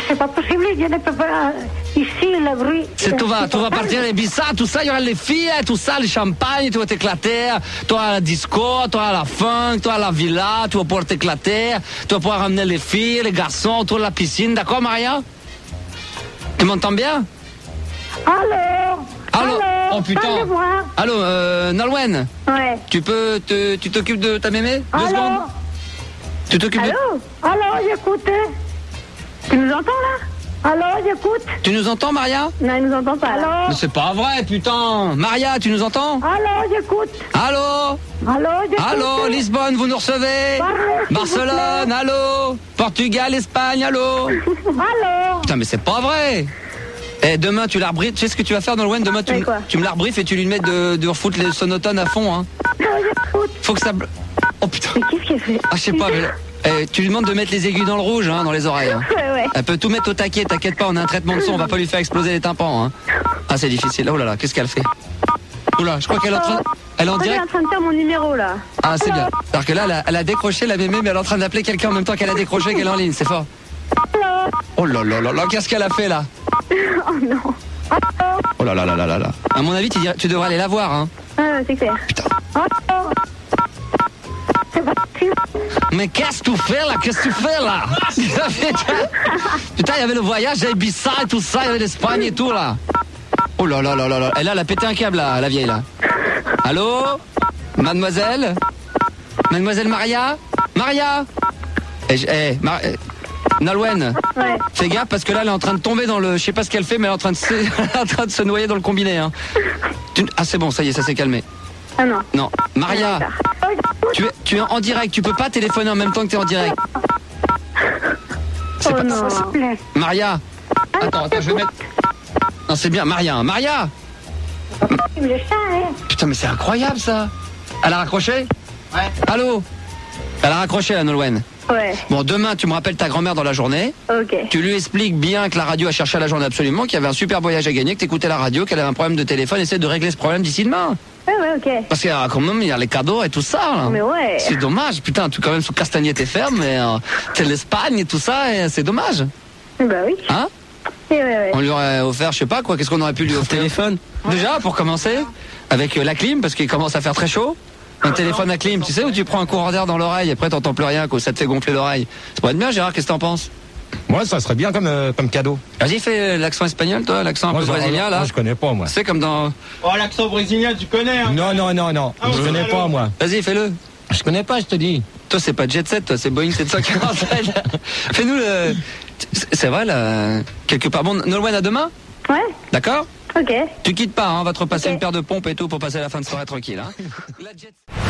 c'est pas possible, je ne peux pas. Ici, le bruit. Tu vas partir à Ibiza, tout ça, il y aura les filles, tout ça, le champagne, tu vas t'éclater, tu auras la disco, tu auras la funk, tu auras la villa, tu vas pouvoir t'éclater, tu vas pouvoir ramener les filles, les garçons, autour de la piscine, d'accord, Maria? Tu m'entends bien? Allô? Oh putain. Parlez-moi. Allô, Nolwenn? Ouais. Tu t'occupes de ta mémé? 2 secondes. Tu t'occupes de... Allô, j'écoute. Tu nous entends là? Allô, j'écoute. Tu nous entends, Maria? Non, il nous entend pas. Allô? Mais c'est pas vrai, putain. Maria, tu nous entends? Allô, j'écoute. Allô? J'écoute. Allô, Lisbonne, vous nous recevez? Barcelone, allô? Portugal, Espagne, allô? Allô? Putain, mais c'est pas vrai. Eh, demain, tu l'arbriefes. Tu sais ce que tu vas faire, Nolwenn? Demain, tu me l'arbriefes et tu lui mets de refoutre les sonotones à fond, hein. Faut que ça... Oh putain. Mais qu'est-ce qu'elle fait? Ah, je sais pas, mais... tu lui demandes de mettre les aiguilles dans le rouge, hein, dans les oreilles. Hein. Ouais. Elle peut tout mettre au taquet, t'inquiète pas, on a un traitement de son, on va pas lui faire exploser les tympans. Hein. Ah, c'est difficile. Oh là là, qu'est-ce qu'elle fait? Oula, je crois qu'elle est en train... Elle est en direct. Elle est en train de faire mon numéro là. Ah, c'est bien. Alors que là, elle a décroché la mémé, mais elle est en train d'appeler quelqu'un en même temps qu'elle a décroché, qu'elle est en ligne, c'est fort. Oh là là là là, qu'est-ce qu'elle a fait là? Oh non. Oh là là là là là là. À mon avis, tu devrais aller la voir, hein. Ah, c'est clair. Putain. C'est pas possible. Mais qu'est-ce que tu fais là? Qu'est-ce que tu fais là? Putain, il y avait le voyage à Ibiza et tout ça, il y avait l'Espagne et tout là. Oh là là là là là. Elle a pété un câble là, la vieille là. Allô? Mademoiselle? Mademoiselle Maria? Maria? Nolwenn, Ouais. fais gaffe parce que là elle est en train de tomber dans le... Je sais pas ce qu'elle fait mais elle est en train de se noyer dans le combiné. Hein. Ah c'est bon, ça y est, ça s'est calmé. Ah non. Non, Maria, tu es en direct, tu peux pas téléphoner en même temps que tu es en direct. Oh non. Maria, attends, je vais mettre... Non c'est bien, Maria. Le chat, hein. Putain mais c'est incroyable ça. Elle a raccroché? Ouais. Allô? Elle a raccroché la Nolwenn. Ouais. Bon, demain, tu me rappelles ta grand-mère dans la journée. Ok. Tu lui expliques bien que la radio a cherché à la journée absolument, qu'il y avait un super voyage à gagner, que t'écoutais la radio, qu'elle avait un problème de téléphone, essaie de régler ce problème d'ici demain. Ouais, ok. Parce qu'il y a quand même, il y a les cadeaux et tout ça. Là. Mais ouais. C'est dommage, putain, tu quand même sous Castagnet et ferme, mais c'est l'Espagne et tout ça, et c'est dommage. Bah oui. Hein? Ouais. On lui aurait offert, je sais pas quoi, qu'est-ce qu'on aurait pu lui offrir? Téléphone. Déjà, pour commencer, avec la clim, parce qu'il commence à faire très chaud. Un téléphone à clim, tu sais, où tu prends un courant d'air dans l'oreille, et après t'entends plus rien, quoi, ça te fait gonfler l'oreille. Ça pourrait être bien, Gérard, qu'est-ce que t'en penses? Moi, ça serait bien comme cadeau. Vas-y, fais l'accent espagnol, toi, l'accent un peu brésilien, là. Moi, je connais pas, moi. C'est comme dans... Oh, l'accent brésilien, tu connais, hein? Non. Je connais pas, moi. Vas-y, fais-le. Je connais pas, je te dis. Toi, c'est pas Jet Set, toi, c'est Boeing 747. Fais-nous le... C'est vrai, là, quelque part. Bon, Nolwenn, à demain? Ouais. D'accord? Ok. Tu quittes pas, hein, on va te repasser Ok. une paire de pompes et tout pour passer la fin de soirée tranquille, hein. La Jet...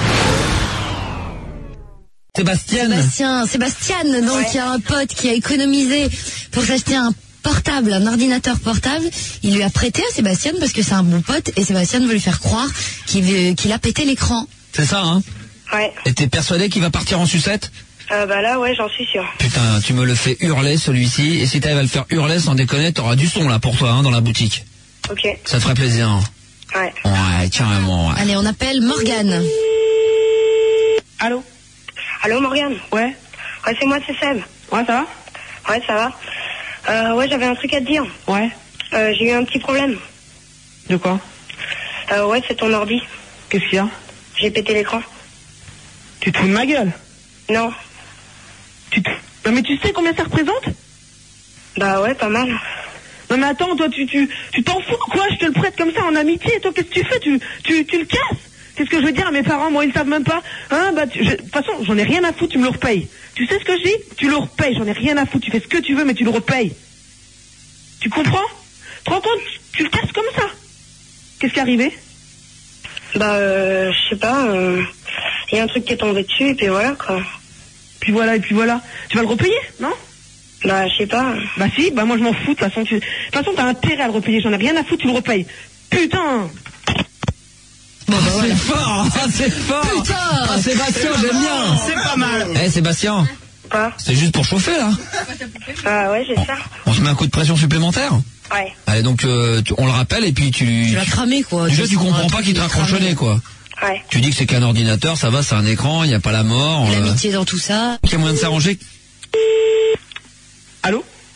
Sébastien, donc il y a un pote qui a économisé pour s'acheter un portable, un ordinateur portable. Il lui a prêté à Sébastien parce que c'est un bon pote et Sébastien veut lui faire croire qu'il a pété l'écran. C'est ça, hein? Ouais. Et t'es persuadé qu'il va partir en sucette? Bah là, ouais, j'en suis sûr. Putain, tu me le fais hurler celui-ci, et si t'arrives à le faire hurler sans déconner, t'auras du son là pour toi, hein, dans la boutique. Ok. Ça te ferait plaisir. Ouais. Ouais, carrément, ouais. Allez, on appelle Morgane. Allô? Allô, Morgane? Ouais. Ouais, c'est moi, c'est Seb. Ouais, ça va? Ouais, ça va. Ouais, j'avais un truc à te dire. Ouais. J'ai eu un petit problème. De quoi? Ouais, c'est ton ordi. Qu'est-ce qu'il y a? J'ai pété l'écran. Tu te fous de ma gueule? Non. Non mais tu sais combien ça représente? Bah ouais, pas mal. Non mais attends, toi tu t'en fous quoi? Je te le prête comme ça en amitié, toi qu'est-ce que tu fais? Tu le casses? Qu'est-ce que je veux dire à mes parents? Moi ils savent même pas. Hein? Bah de toute façon j'en ai rien à foutre, tu me le repayes. Tu sais ce que je dis? Tu le repayes, j'en ai rien à foutre, tu fais ce que tu veux mais tu le repayes. Tu comprends? Tu te rends compte? Tu le casses comme ça. Qu'est-ce qui est arrivé? Bah je sais pas, y a un truc qui est tombé dessus et puis voilà quoi. Puis voilà, et puis voilà. Tu vas le repayer, non? Bah je sais pas. Bah si, bah moi je m'en fous, de toute façon t'as intérêt à le repayer, j'en ai rien à foutre, tu le repayes. Putain! Bon, bah c'est fort, hein, c'est fort. Putain. Ah, Sébastien, j'aime bien. C'est pas mal. Eh, Sébastien. Quoi? C'est juste pour chauffer, là. Ah ouais, j'ai ça. On se met un coup de pression supplémentaire? Ouais. Allez, donc, on le rappelle, et puis Tu l'as cramé, quoi. Déjà, tu comprends pas qu'il te raccroche au nez, quoi. Ouais. Tu dis que c'est qu'un ordinateur, ça va, c'est un écran, il n'y a pas la mort. L'amitié dans tout ça. Il y a moyen de s'arranger. Allô?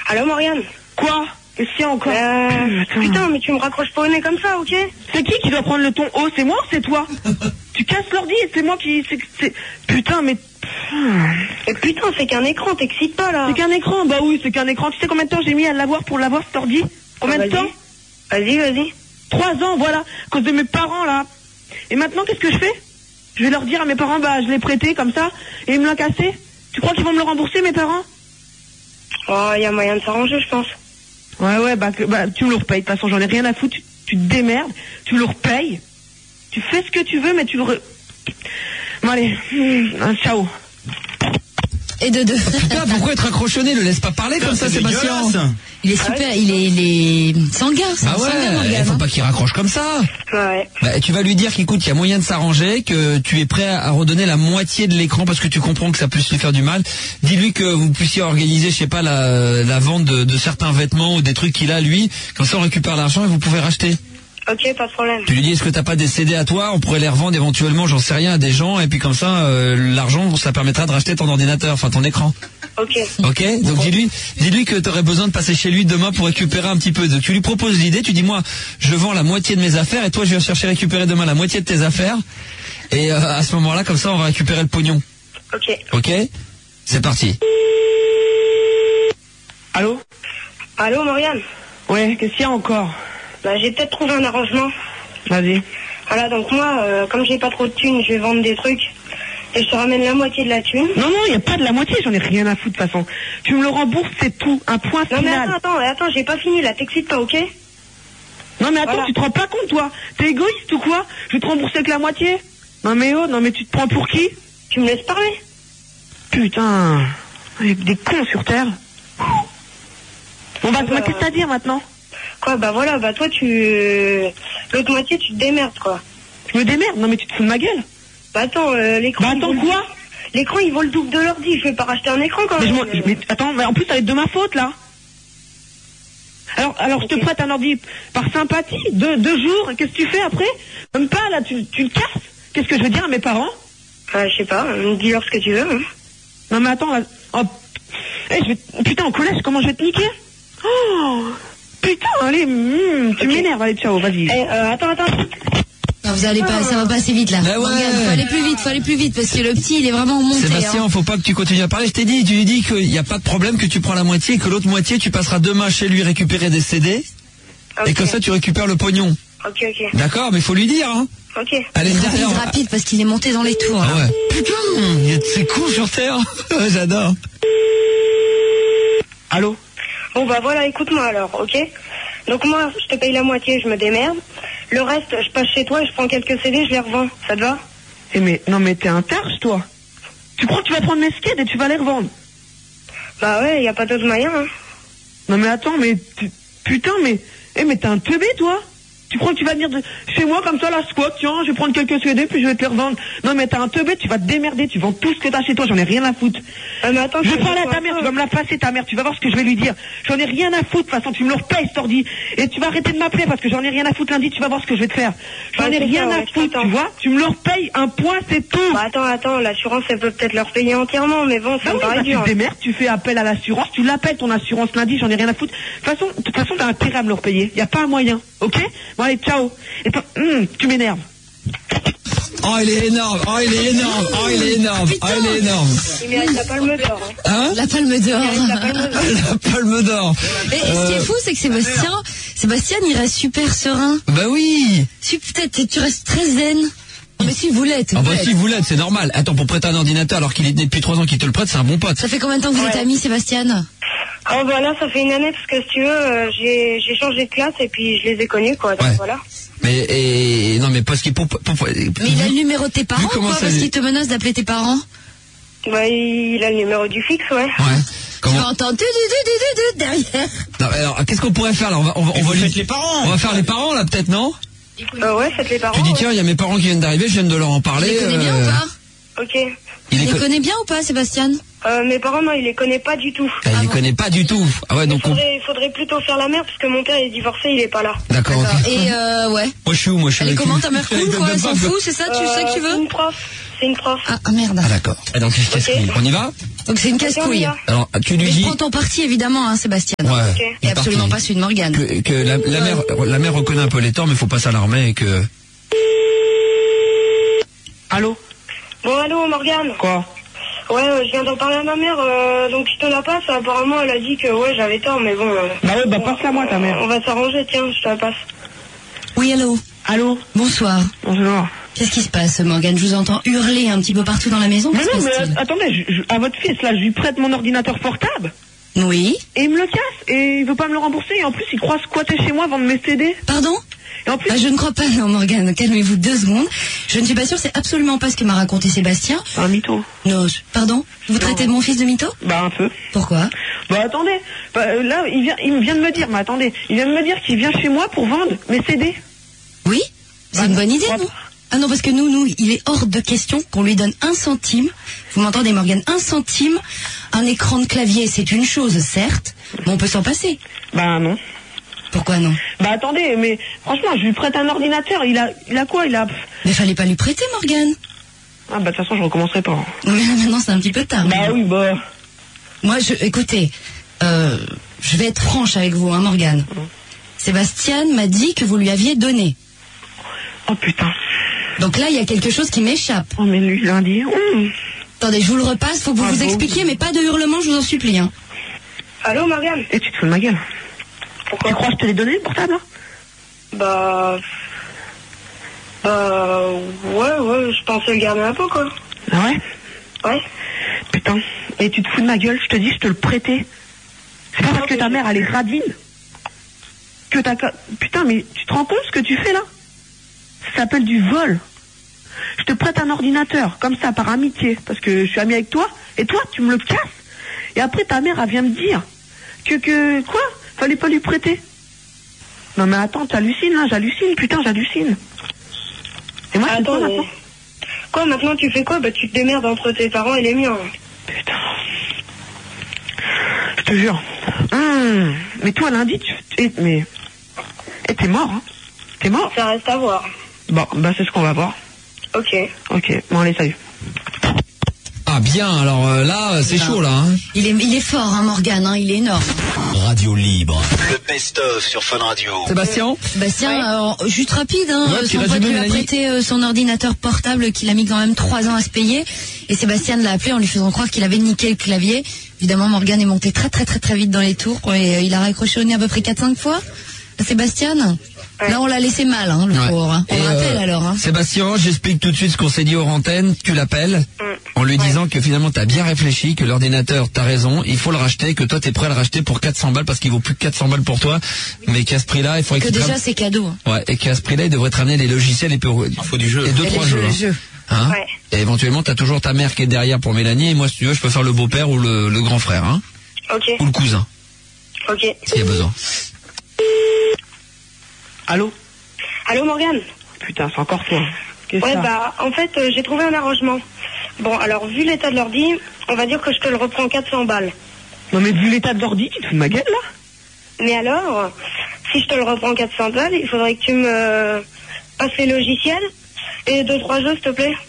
Allô, Morgane? Quoi? Qu'est-ce qu'il y a encore? Putain, mais tu me raccroches pas au nez comme ça, ok? C'est qui doit prendre le ton haut? C'est moi ou c'est toi? Tu casses l'ordi et c'est moi qui... Putain, mais... Et putain, c'est qu'un écran, t'excites pas, là. C'est qu'un écran? Bah oui, c'est qu'un écran. Tu sais combien de temps j'ai mis à l'avoir pour l'avoir, cet ordi? Combien de temps? Vas-y. 3 ans, voilà. À cause de mes parents, là. Et maintenant, qu'est-ce que je fais? Je vais leur dire à mes parents, bah, je l'ai prêté comme ça, et ils me l'ont cassé. Tu crois qu'ils vont me le rembourser, mes parents? Oh, y a moyen de s'arranger, je pense. Ouais, bah, tu me le repayes. De toute façon, j'en ai rien à foutre. Tu te démerdes, tu me le repayes. Tu fais ce que tu veux, mais tu le Bon, allez, ciao. Et de deux. Putain, pourquoi être accrochonné? Le laisse pas parler comme ça, Sébastien. Il est super, il est sanguin. Ah ouais, il faut pas qu'il raccroche comme ça. Ouais. Bah, tu vas lui dire qu'écoute, il y a moyen de s'arranger, que tu es prêt à redonner la moitié de l'écran parce que tu comprends que ça puisse lui faire du mal. Dis-lui que vous puissiez organiser, je sais pas, la vente de certains vêtements ou des trucs qu'il a lui. Comme ça, on récupère l'argent et vous pouvez racheter. Ok, pas de problème. Tu lui dis, est-ce que t'as pas des CD à toi? On pourrait les revendre éventuellement, j'en sais rien, à des gens, et puis comme ça, l'argent, ça permettra de racheter ton ordinateur, enfin ton écran. Ok. Ok? Donc dis-lui que t'aurais besoin de passer chez lui demain pour récupérer un petit peu. Tu lui proposes l'idée, tu dis, moi, je vends la moitié de mes affaires, et toi, je vais chercher à récupérer demain la moitié de tes affaires, et à ce moment-là, comme ça, on va récupérer le pognon. Ok. Ok? C'est parti. Allô? Allô, Morgane? Ouais, qu'est-ce qu'il y a encore? Bah, j'ai peut-être trouvé un arrangement. Vas-y. Voilà, donc moi, comme j'ai pas trop de thunes, je vais vendre des trucs. Et je te ramène la moitié de la thune. Non, il n'y a pas de la moitié, j'en ai rien à foutre de toute façon. Tu me le rembourses, c'est tout. Un point Non, final. mais attends, j'ai pas fini là, t'excites pas, ok? Non, mais attends, Voilà. Tu te rends pas compte, toi? T'es égoïste ou quoi? Je vais te rembourser que la moitié? Non, mais tu te prends pour qui? Tu me laisses parler? Putain. Il y a des cons sur Terre. Bon, qu'est-ce que t'as à dire maintenant? Quoi, bah voilà, bah toi l'autre moitié tu te démerdes quoi. Je me démerde? Non mais tu te fous de ma gueule? Bah attends, l'écran... Bah attends quoi? L'écran il vaut le double de l'ordi, je vais pas racheter un écran quand même. Mais attends, mais en plus ça va être de ma faute là. Alors je te prête un ordi par sympathie, deux jours, qu'est-ce que tu fais après? Même pas là, tu le casses? Qu'est-ce que je veux dire à mes parents? Je sais pas, dis-leur ce que tu veux. Hein. Non mais attends, là... Oh. Putain, au collège, comment je vais te niquer? Oh putain, allez, tu m'énerves, allez, ciao, vas-y. Attends. Non, vous allez pas, ça va passer vite là. Bah ouais. Regarde, faut aller plus vite parce que le petit il est vraiment monté. Sébastien, faut pas que tu continues à parler. Je t'ai dit, tu lui dis qu'il n'y a pas de problème, que tu prends la moitié et que l'autre moitié, tu passeras demain chez lui récupérer des CD. Okay. Et comme ça, tu récupères le pognon. Ok. D'accord, mais faut lui dire, hein. Ok. Allez, rapide parce qu'il est monté dans les tours. Ah ouais. Putain, il y a de ces cons sur Terre. J'adore. Allô? Bon bah voilà, écoute-moi alors, ok? Donc moi, je te paye la moitié, je me démerde. Le reste, je passe chez toi et je prends quelques CD, je les revends. Ça te va? Non mais t'es un tarche, toi. Tu crois que tu vas prendre mes skates et tu vas les revendre? Bah ouais, y a pas d'autre moyen, hein. Non mais attends, mais... Putain, mais t'es un teubé, toi? Tu crois que tu vas venir chez moi comme ça, la squat, tiens, je vais prendre quelques CD puis je vais te les revendre. Non mais t'es un teubé, tu vas te démerder, tu vends tout ce que t'as chez toi, j'en ai rien à foutre. Mais attends, je vais parler à ta mère, tu vas me la passer ta mère, tu vas voir ce que je vais lui dire. J'en ai rien à foutre, de toute façon tu me le repayes cet ordi. Et tu vas arrêter de m'appeler parce que j'en ai rien à foutre lundi, tu vas voir ce que je vais te faire. J'en ai rien à foutre, tu vois. Tu me le repayes, un point, c'est tout. Bah attends, l'assurance elle peut peut-être leur payer entièrement, mais bon, ça me paraît dur. Tu te démerdes, tu fais appel à l'assurance, tu l'appelles ton assurance lundi, j'en ai rien à foutre. De toute façon, t'as intérêt à me le repayer. Y a pas un moyen, ok? Bon allez, ciao. Et toi, tu m'énerves. Oh, il est énorme. Il mérite la palme d'or. Hein? La palme d'or. La palme d'or. Et ce qui est fou, c'est que Sébastien, il reste super serein. Bah oui. Peut-être, tu restes très zen. Mais s'il voulait, s'il voulait, c'est normal. Attends, pour prêter un ordinateur alors qu'il est né depuis 3 ans qu'il te le prête, c'est un bon pote. Ça fait combien de temps que vous êtes amis, Sébastien? Oh bah là, ça fait une année parce que si tu veux, j'ai changé de classe et puis je les ai connus quoi. Donc voilà. Mais non, mais parce qu'il Mais il a le numéro de tes parents quoi? Parce qu'il te menace d'appeler tes parents? Bah il a le numéro du fixe, ouais. Tu vas entendre derrière. Non, alors qu'est-ce qu'on pourrait faire là? On va les parents. On va faire les parents là peut-être, non? Ouais, faites les parents. Tu dis tiens, il y a mes parents qui viennent d'arriver, je viens de leur en parler. Tu les connais bien ou pas? Ok. Il les connaît bien ou pas, Sébastien? Mes parents, non, il les connaît pas du tout. Il les connaît pas du tout. Ah ouais, donc il faudrait plutôt faire la mère parce que mon père est divorcé, il est pas là. D'accord. Okay. Et ouais. Moi je suis où? Elle est comment ta mère cool quoi? Elle s'en fout, c'est ça? Tu sais que tu veux? C'est une prof. c'est une prof. Ah merde. Ah d'accord. Et donc casse-couille. On y va? Donc c'est une casse-couille. Alors tu lui Mais dis. je prends ton parti évidemment, hein, Sébastien. Ouais. Et absolument pas celui de Morgane. Que la mère reconnaît un peu les torts, mais faut pas s'alarmer et que. Allô? Bon, allô, Morgane. Quoi? Ouais, je viens d'en parler à ma mère, donc je te la passe. Apparemment, elle a dit que ouais, j'avais tort, mais bon. Passe-la moi, ta mère. On va s'arranger, tiens, je te la passe. Oui, allô? Allô? Bonsoir. Bonjour. Qu'est-ce qui se passe, Morgane? Je vous entends hurler un petit peu partout dans la maison. Mais non, mais attendez, à votre fils, là, je lui prête mon ordinateur portable. Oui. Et il me le casse, et il veut pas me le rembourser, et en plus, il croit squatter chez moi, vendre mes CD. Pardon? Et en plus... je ne crois pas, non, Morgane. Calmez-vous 2 secondes. Je ne suis pas sûre, c'est absolument pas ce que m'a raconté Sébastien. Un mytho. Non, pardon? Vous traitez de mon fils de mytho? Bah, un peu. Pourquoi? Bah, attendez. Là, il vient de me dire, mais attendez. Il vient de me dire qu'il vient chez moi pour vendre mes CD. Oui? C'est une bonne idée, non? Ah non, parce que nous, il est hors de question qu'on lui donne 1 centime. Vous m'entendez, Morgane? 1 centime. Un écran de clavier, c'est une chose, certes, mais on peut s'en passer. Bah, non. Pourquoi non? Bah, attendez, mais franchement, je lui prête un ordinateur. Il a quoi? Mais fallait pas lui prêter, Morgane. Ah, bah, de toute façon, je recommencerai pas. Mais là, maintenant, c'est un petit peu tard. Bah oui, bah. Moi, écoutez, je vais être franche avec vous, hein, Morgane. Sébastien m'a dit que vous lui aviez donné. Oh, putain. Donc là, il y a quelque chose qui m'échappe. Oh, mais lui, lundi. Attendez, je vous le repasse, faut que vous vous expliquiez, mais pas de hurlement, je vous en supplie. Hein. Allô, Morgane? Et tu te fous de ma gueule? Pourquoi? Tu crois que je te l'ai donné, le portable, hein? Ouais, je pensais le garder un peu, quoi. Ah ouais? Ouais. Putain. Et tu te fous de ma gueule? Je te dis, je te le prêtais. C'est pas parce que ta mère, elle est radine que Putain, mais tu te rends compte ce que tu fais, là? Ça s'appelle du vol. Je te prête un ordinateur, comme ça, par amitié, parce que je suis amie avec toi, et toi, tu me le casses. Et après, ta mère, elle vient me dire que quoi? Fallait pas lui prêter. Non, mais attends, t'hallucines, là, j'hallucine, putain, j'hallucine. Et moi, attends, quoi, maintenant? Quoi, maintenant, tu fais quoi? Bah, tu te démerdes entre tes parents et les miens. Putain. Je te jure. Mais toi, lundi, mais... Et t'es mort, hein? T'es mort? Ça reste à voir. Bon, bah c'est ce qu'on va voir. Ok. Bon, allez, salut. Ah bien, alors là, c'est chaud là. Hein. Il est fort, hein, Morgane, hein, il est énorme. Radio Libre, le best-of sur Fun Radio. Sébastien, alors, juste rapide, hein, son pote lui a prêté son ordinateur portable qu'il a mis quand même 3 ans à se payer. Et Sébastien l'a appelé en lui faisant croire qu'il avait niqué le clavier. Évidemment, Morgane est monté très très très très vite dans les tours et il a raccroché au nez à peu près 4-5 fois. Sébastien, là on l'a laissé mal, hein, le pauvre. Hein. On le rappelle alors. Hein. Sébastien, j'explique tout de suite ce qu'on s'est dit hors antenne. Tu l'appelles en lui disant que finalement t'as bien réfléchi, que l'ordinateur, t'as raison, il faut le racheter, que toi t'es prêt à le racheter pour 400 balles parce qu'il vaut plus que 400 balles pour toi, mais qu'à ce prix-là, il faudrait que déjà c'est cadeau. Ouais, et qu'à ce prix-là, il devrait te ramener les logiciels et il faut du jeu et 2-3 jeux. Hein et éventuellement, t'as toujours ta mère qui est derrière pour Mélanie et moi, si tu veux, je peux faire le beau-père ou le grand frère, hein. Ou le cousin. S'il y a besoin. Allô? Allô, Morgane? Putain, c'est encore toi. Ouais, bah, en fait, j'ai trouvé un arrangement. Bon, alors, vu l'état de l'ordi, on va dire que je te le reprends 400 balles. Non, mais vu l'état de l'ordi, tu te fous de ma gueule, là? Mais alors, si je te le reprends 400 balles, il faudrait que tu me passes les logiciels et 2-3 jeux, s'il te plaît.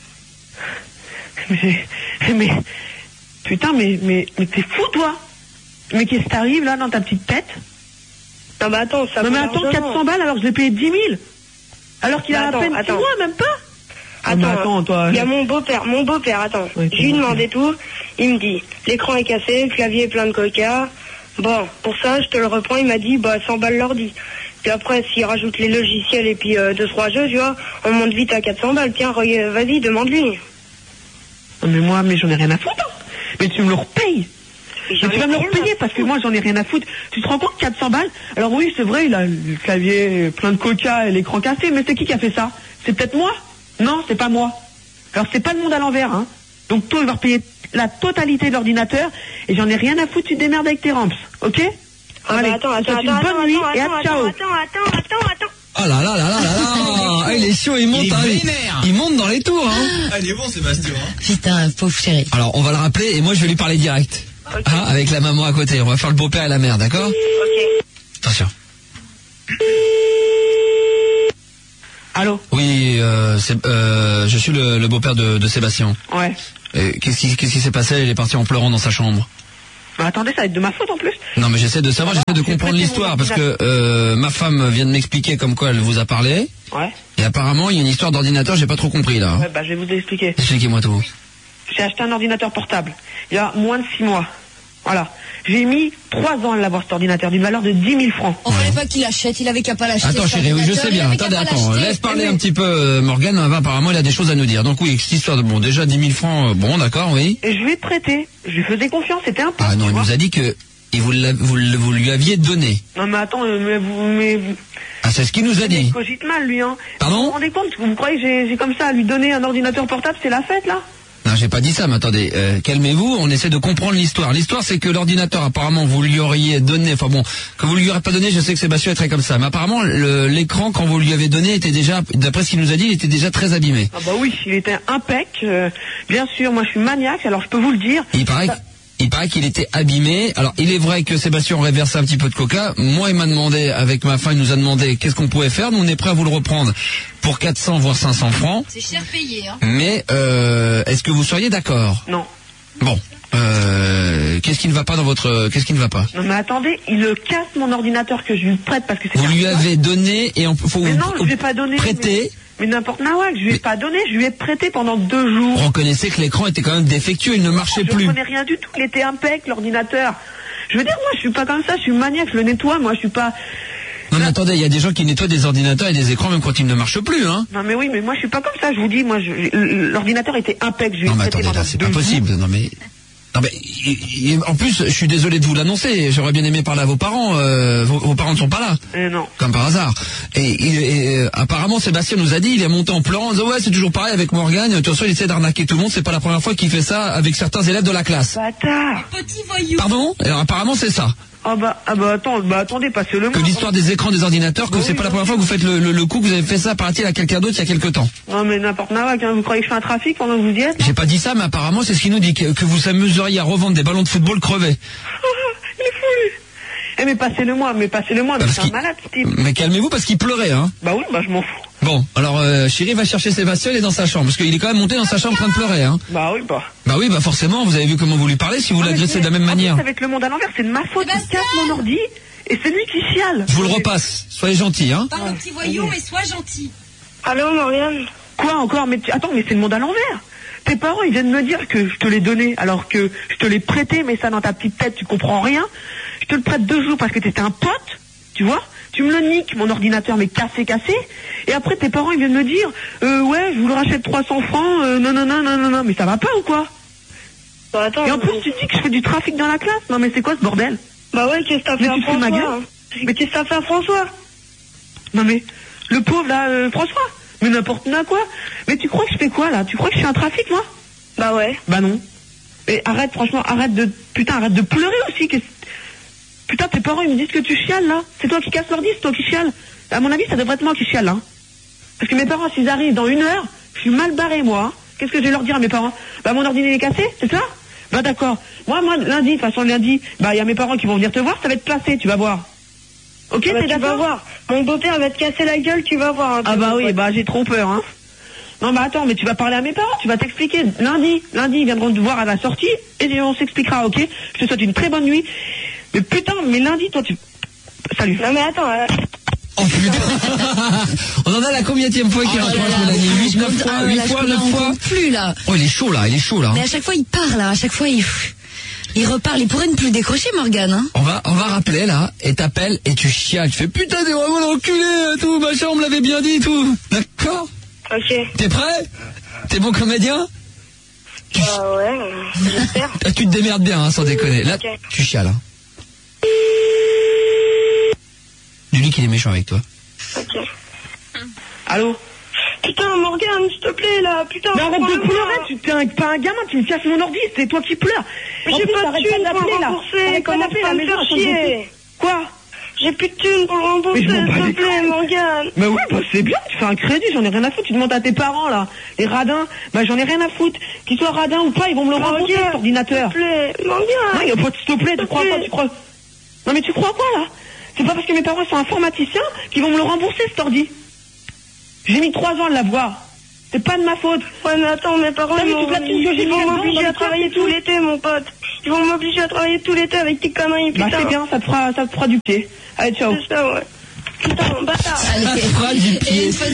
Mais, putain, mais t'es fou, toi? Mais qu'est-ce qui t'arrive, là, dans ta petite tête? Non, bah attends, ça. Non, mais attends, 400 balles alors que je l'ai payé 10 000. Alors qu'il a à peine 6 mois, même pas. Attends, toi. Il y a mon beau-père, attends. Oui, je lui demandais tout. Il me dit, l'écran est cassé, le clavier est plein de coca. Bon, pour ça, je te le reprends, il m'a dit, bah, 100 balles l'ordi. Puis après, s'il rajoute les logiciels et puis 2-3 jeux, tu vois, on monte vite à 400 balles. Tiens, vas-y, demande-lui. Non, mais moi, j'en ai rien à foutre. Mais tu me le repayes. Mais tu vas me le repayer parce que moi j'en ai rien à foutre. Tu te rends compte, 400 balles? Alors oui, c'est vrai, il a le clavier plein de coca et l'écran cassé, mais c'est qui a fait ça? C'est peut-être moi? Non, c'est pas moi. Alors c'est pas le monde à l'envers, hein. Donc toi, il va repayer la totalité de l'ordinateur et j'en ai rien à foutre, tu te démerdes avec tes ramps, ok? Allez, attends, bonne nuit et à ciao. Attends. Oh là là là là là là. Il est chaud, il monte, il monte dans les tours, hein. Ah, il est bon, Sébastien. Hein. Putain, pauvre chéri. Alors, on va le rappeler et moi je vais lui parler direct. Ah, avec la maman à côté. On va faire le beau-père et la mère, d'accord? Ok. Attention. Allô? Oui, je suis le beau-père de Sébastien. Ouais. Qu'est-ce qui s'est passé? Il est parti en pleurant dans sa chambre. Bah attendez, ça va être de ma faute en plus. Non mais j'essaie de savoir, j'essaie de comprendre l'histoire parce que ma femme vient de m'expliquer comme quoi elle vous a parlé. Ouais. Et apparemment il y a une histoire d'ordinateur, j'ai pas trop compris là. Ouais, bah je vais vous expliquer. Expliquez-moi tout. J'ai acheté un ordinateur portable il y a moins de 6 mois. Voilà. J'ai mis 3 ans à l'avoir cet ordinateur d'une valeur de 10 000 francs. On fallait pas qu'il l'achète, il avait qu'à pas l'acheter. Attends chérie, oui je sais bien. Attends, laisse parler un petit peu Morgane, apparemment il a des choses à nous dire. Donc oui, cette histoire de bon déjà 10 000 francs, bon d'accord, oui. Et je lui ai prêté, je lui faisais confiance, c'était un peu. Ah non, il nous a dit que vous lui aviez donné. Non mais attends, mais ah c'est ce qu'il nous a dit. Il cogite mal lui hein. Pardon? Vous vous rendez compte, vous croyez que j'ai comme ça à lui donner un ordinateur portable, c'est la fête là? Non, j'ai pas dit ça, mais attendez, calmez-vous, on essaie de comprendre l'histoire. L'histoire, c'est que l'ordinateur, apparemment, vous lui auriez donné, enfin bon, que vous lui auriez pas donné, je sais que Sébastien est très comme ça, mais apparemment, l'écran, quand vous lui avez donné, était déjà, d'après ce qu'il nous a dit, il était déjà très abîmé. Ah bah oui, il était impec, bien sûr, moi je suis maniaque, alors je peux vous le dire. Il paraît qu'il était abîmé. Alors, il est vrai que Sébastien aurait versé un petit peu de coca. Moi, il m'a demandé, avec ma femme, il nous a demandé qu'est-ce qu'on pouvait faire. Nous, on est prêt à vous le reprendre pour 400 voire 500 francs. C'est cher payé, hein. Mais, est-ce que vous seriez d'accord? Non. Bon. Qu'est-ce qui ne va pas dans votre... Qu'est-ce qui ne va pas? Non mais attendez, il casse mon ordinateur que je lui prête parce que c'est... Vous lui avez donné et faut mais non, je lui ai pas donné. Prêter. Mais n'importe nawak, je lui ai pas donné, je lui ai prêté pendant 2 jours. Reconnaissez que l'écran était quand même défectueux, il ne marchait plus. Je ne connais rien du tout, il était impec, l'ordinateur. Je veux dire, moi je suis pas comme ça, je suis maniaque, je le nettoie, moi je suis pas... Non mais attendez, il y a des gens qui nettoient des ordinateurs et des écrans même quand ils ne marchent plus, hein. Non mais oui, mais moi je suis pas comme ça, je vous dis, moi l'ordinateur était impec, je lui ai prêté pendant 2 jours. C'est pas possible, non mais... en plus, je suis désolé de vous l'annoncer. J'aurais bien aimé parler à vos parents. Vos parents ne sont pas là. Non. Comme par hasard. Et apparemment, Sébastien nous a dit, il est monté en pleurant, en disant ouais, c'est toujours pareil avec Morgane. De toute façon, il essaie d'arnaquer tout le monde. C'est pas la première fois qu'il fait ça avec certains élèves de la classe. Bâtard. Petit voyou. Pardon? Alors apparemment, c'est ça. Attendez, passez-le moi. Que l'histoire des écrans des ordinateurs, que c'est pas la première fois que vous faites le coup, que vous avez fait ça paraît-il à quelqu'un d'autre il y a quelque temps. Non mais n'importe nawak, hein, vous croyez que je fais un trafic pendant que vous y êtes? J'ai pas dit ça, mais apparemment c'est ce qu'il nous dit, que vous s'amuseriez à revendre des ballons de football crevés. Il est fou lui. Mais passez-le moi, mais c'est un malade ce type. Mais calmez-vous parce qu'il pleurait, hein. Bah oui, je m'en fous. Bon, alors chérie va chercher Sébastien, il est dans sa chambre, parce qu'il est quand même monté dans sa chambre en train de pleurer, hein. Bah oui, forcément, vous avez vu comment vous lui parlez si vous l'agressez de la même manière. Avec le monde à l'envers, c'est de ma faute, il casse mon ordi, et c'est lui qui chiale. Je vous le repasse, soyez gentil, hein. Pas un petit voyou, mais sois gentil. Allô, Morgane? Quoi encore? Attends, mais c'est le monde à l'envers. Tes parents, ils viennent me dire que je te l'ai donné, alors que je te l'ai prêté, mais ça dans ta petite tête, tu comprends rien. Je te le prête 2 jours parce que t'étais un pote, tu vois. Tu me le niques, mon ordinateur, mais cassé. Et après, tes parents, ils viennent me dire, ouais, je vous le rachète 300 francs, non, mais ça va pas ou quoi? Bah attends. Et en plus, tu dis que je fais du trafic dans la classe. Non, mais c'est quoi ce bordel? Bah ouais, qu'est-ce que t'as fait à François? Mais qu'est-ce que t'as fait à François? Non mais, le pauvre là, François. Mais n'importe quoi. Mais tu crois que je fais quoi là? Tu crois que je fais un trafic moi? Bah ouais. Bah non. Et arrête, franchement, arrête de pleurer aussi. Putain, tes parents ils me disent que tu chiales là. C'est toi qui casses l'ordi, c'est toi qui chiales. À mon avis, ça devrait être moi qui chiale là. Parce que mes parents, s'ils arrivent dans 1 heure, je suis mal barré moi. Qu'est-ce que je vais leur dire à mes parents? Bah mon ordinateur est cassé, c'est ça? Bah d'accord. Moi, lundi, de toute façon lundi, bah il y a mes parents qui vont venir te voir, ça va être placé, tu vas voir. Ok, bah, t'es d'accord? Tu vas voir. Mon beau-père va te casser la gueule, tu vas voir. Hein, ah bah oui, bah j'ai trop peur, hein. Non bah attends, mais tu vas parler à mes parents, tu vas t'expliquer. Lundi, ils viendront te voir à la sortie et on s'expliquera, ok? Je te souhaite une très bonne nuit. Mais putain, mais lundi, toi tu... Salut. Non mais attends... Oh putain. On en a la combienième fois qu'il raconte Mélanie? 8, 9 fois, 8 fois, 9 fois. Plus là. Oh, il est chaud là. Mais à chaque fois il parle, à chaque fois il reparle, il pourrait ne plus décrocher Morgane, hein. On va rappeler là, et t'appelles et tu chiales, tu fais putain t'es vraiment l'enculé, tout, machin, on me l'avait bien dit, tout. D'accord? Ok. T'es prêt? T'es bon comédien? Ouais, j'espère. Tu te démerdes bien, hein, sans déconner. Là, okay. Tu chiales, hein. Dis-lui qu'il est méchant avec toi. Ok. Allô? Putain, Morgane, s'il te plaît, là, putain. Mais arrête de pleurer, tu t'es pas un gamin, tu me casses mon ordi, c'est toi qui pleures. Mais j'ai pas de thunes pour le rembourser, comment tu vas me faire chier? Quoi? J'ai plus de thunes pour le rembourser, s'il te plaît, Morgane. Mais oui, bah c'est bien, tu fais un crédit, j'en ai rien à foutre, tu demandes à tes parents, là. Les radins, bah j'en ai rien à foutre. Qu'ils soient radins ou pas, ils vont me le rembourser, cet ordinateur. S'il te plaît, Morgane. Non, il y a pas de s'il te plaît, tu crois quoi, tu crois? Non mais tu crois quoi, là? C'est pas parce que mes parents sont informaticiens qu'ils vont me le rembourser, cet ordi. J'ai mis 3 ans à l'avoir. C'est pas de ma faute. Ouais, mais attends, mes parents, ils vont m'obliger à travailler tout l'été, mon pote. Ils vont m'obliger à travailler tout l'été avec tes conneries, putain. Bah, c'est bien, ça te fera du pied. Allez, ciao. C'est ça, ouais. Putain, bâtard. Ça te fera du pied. Ça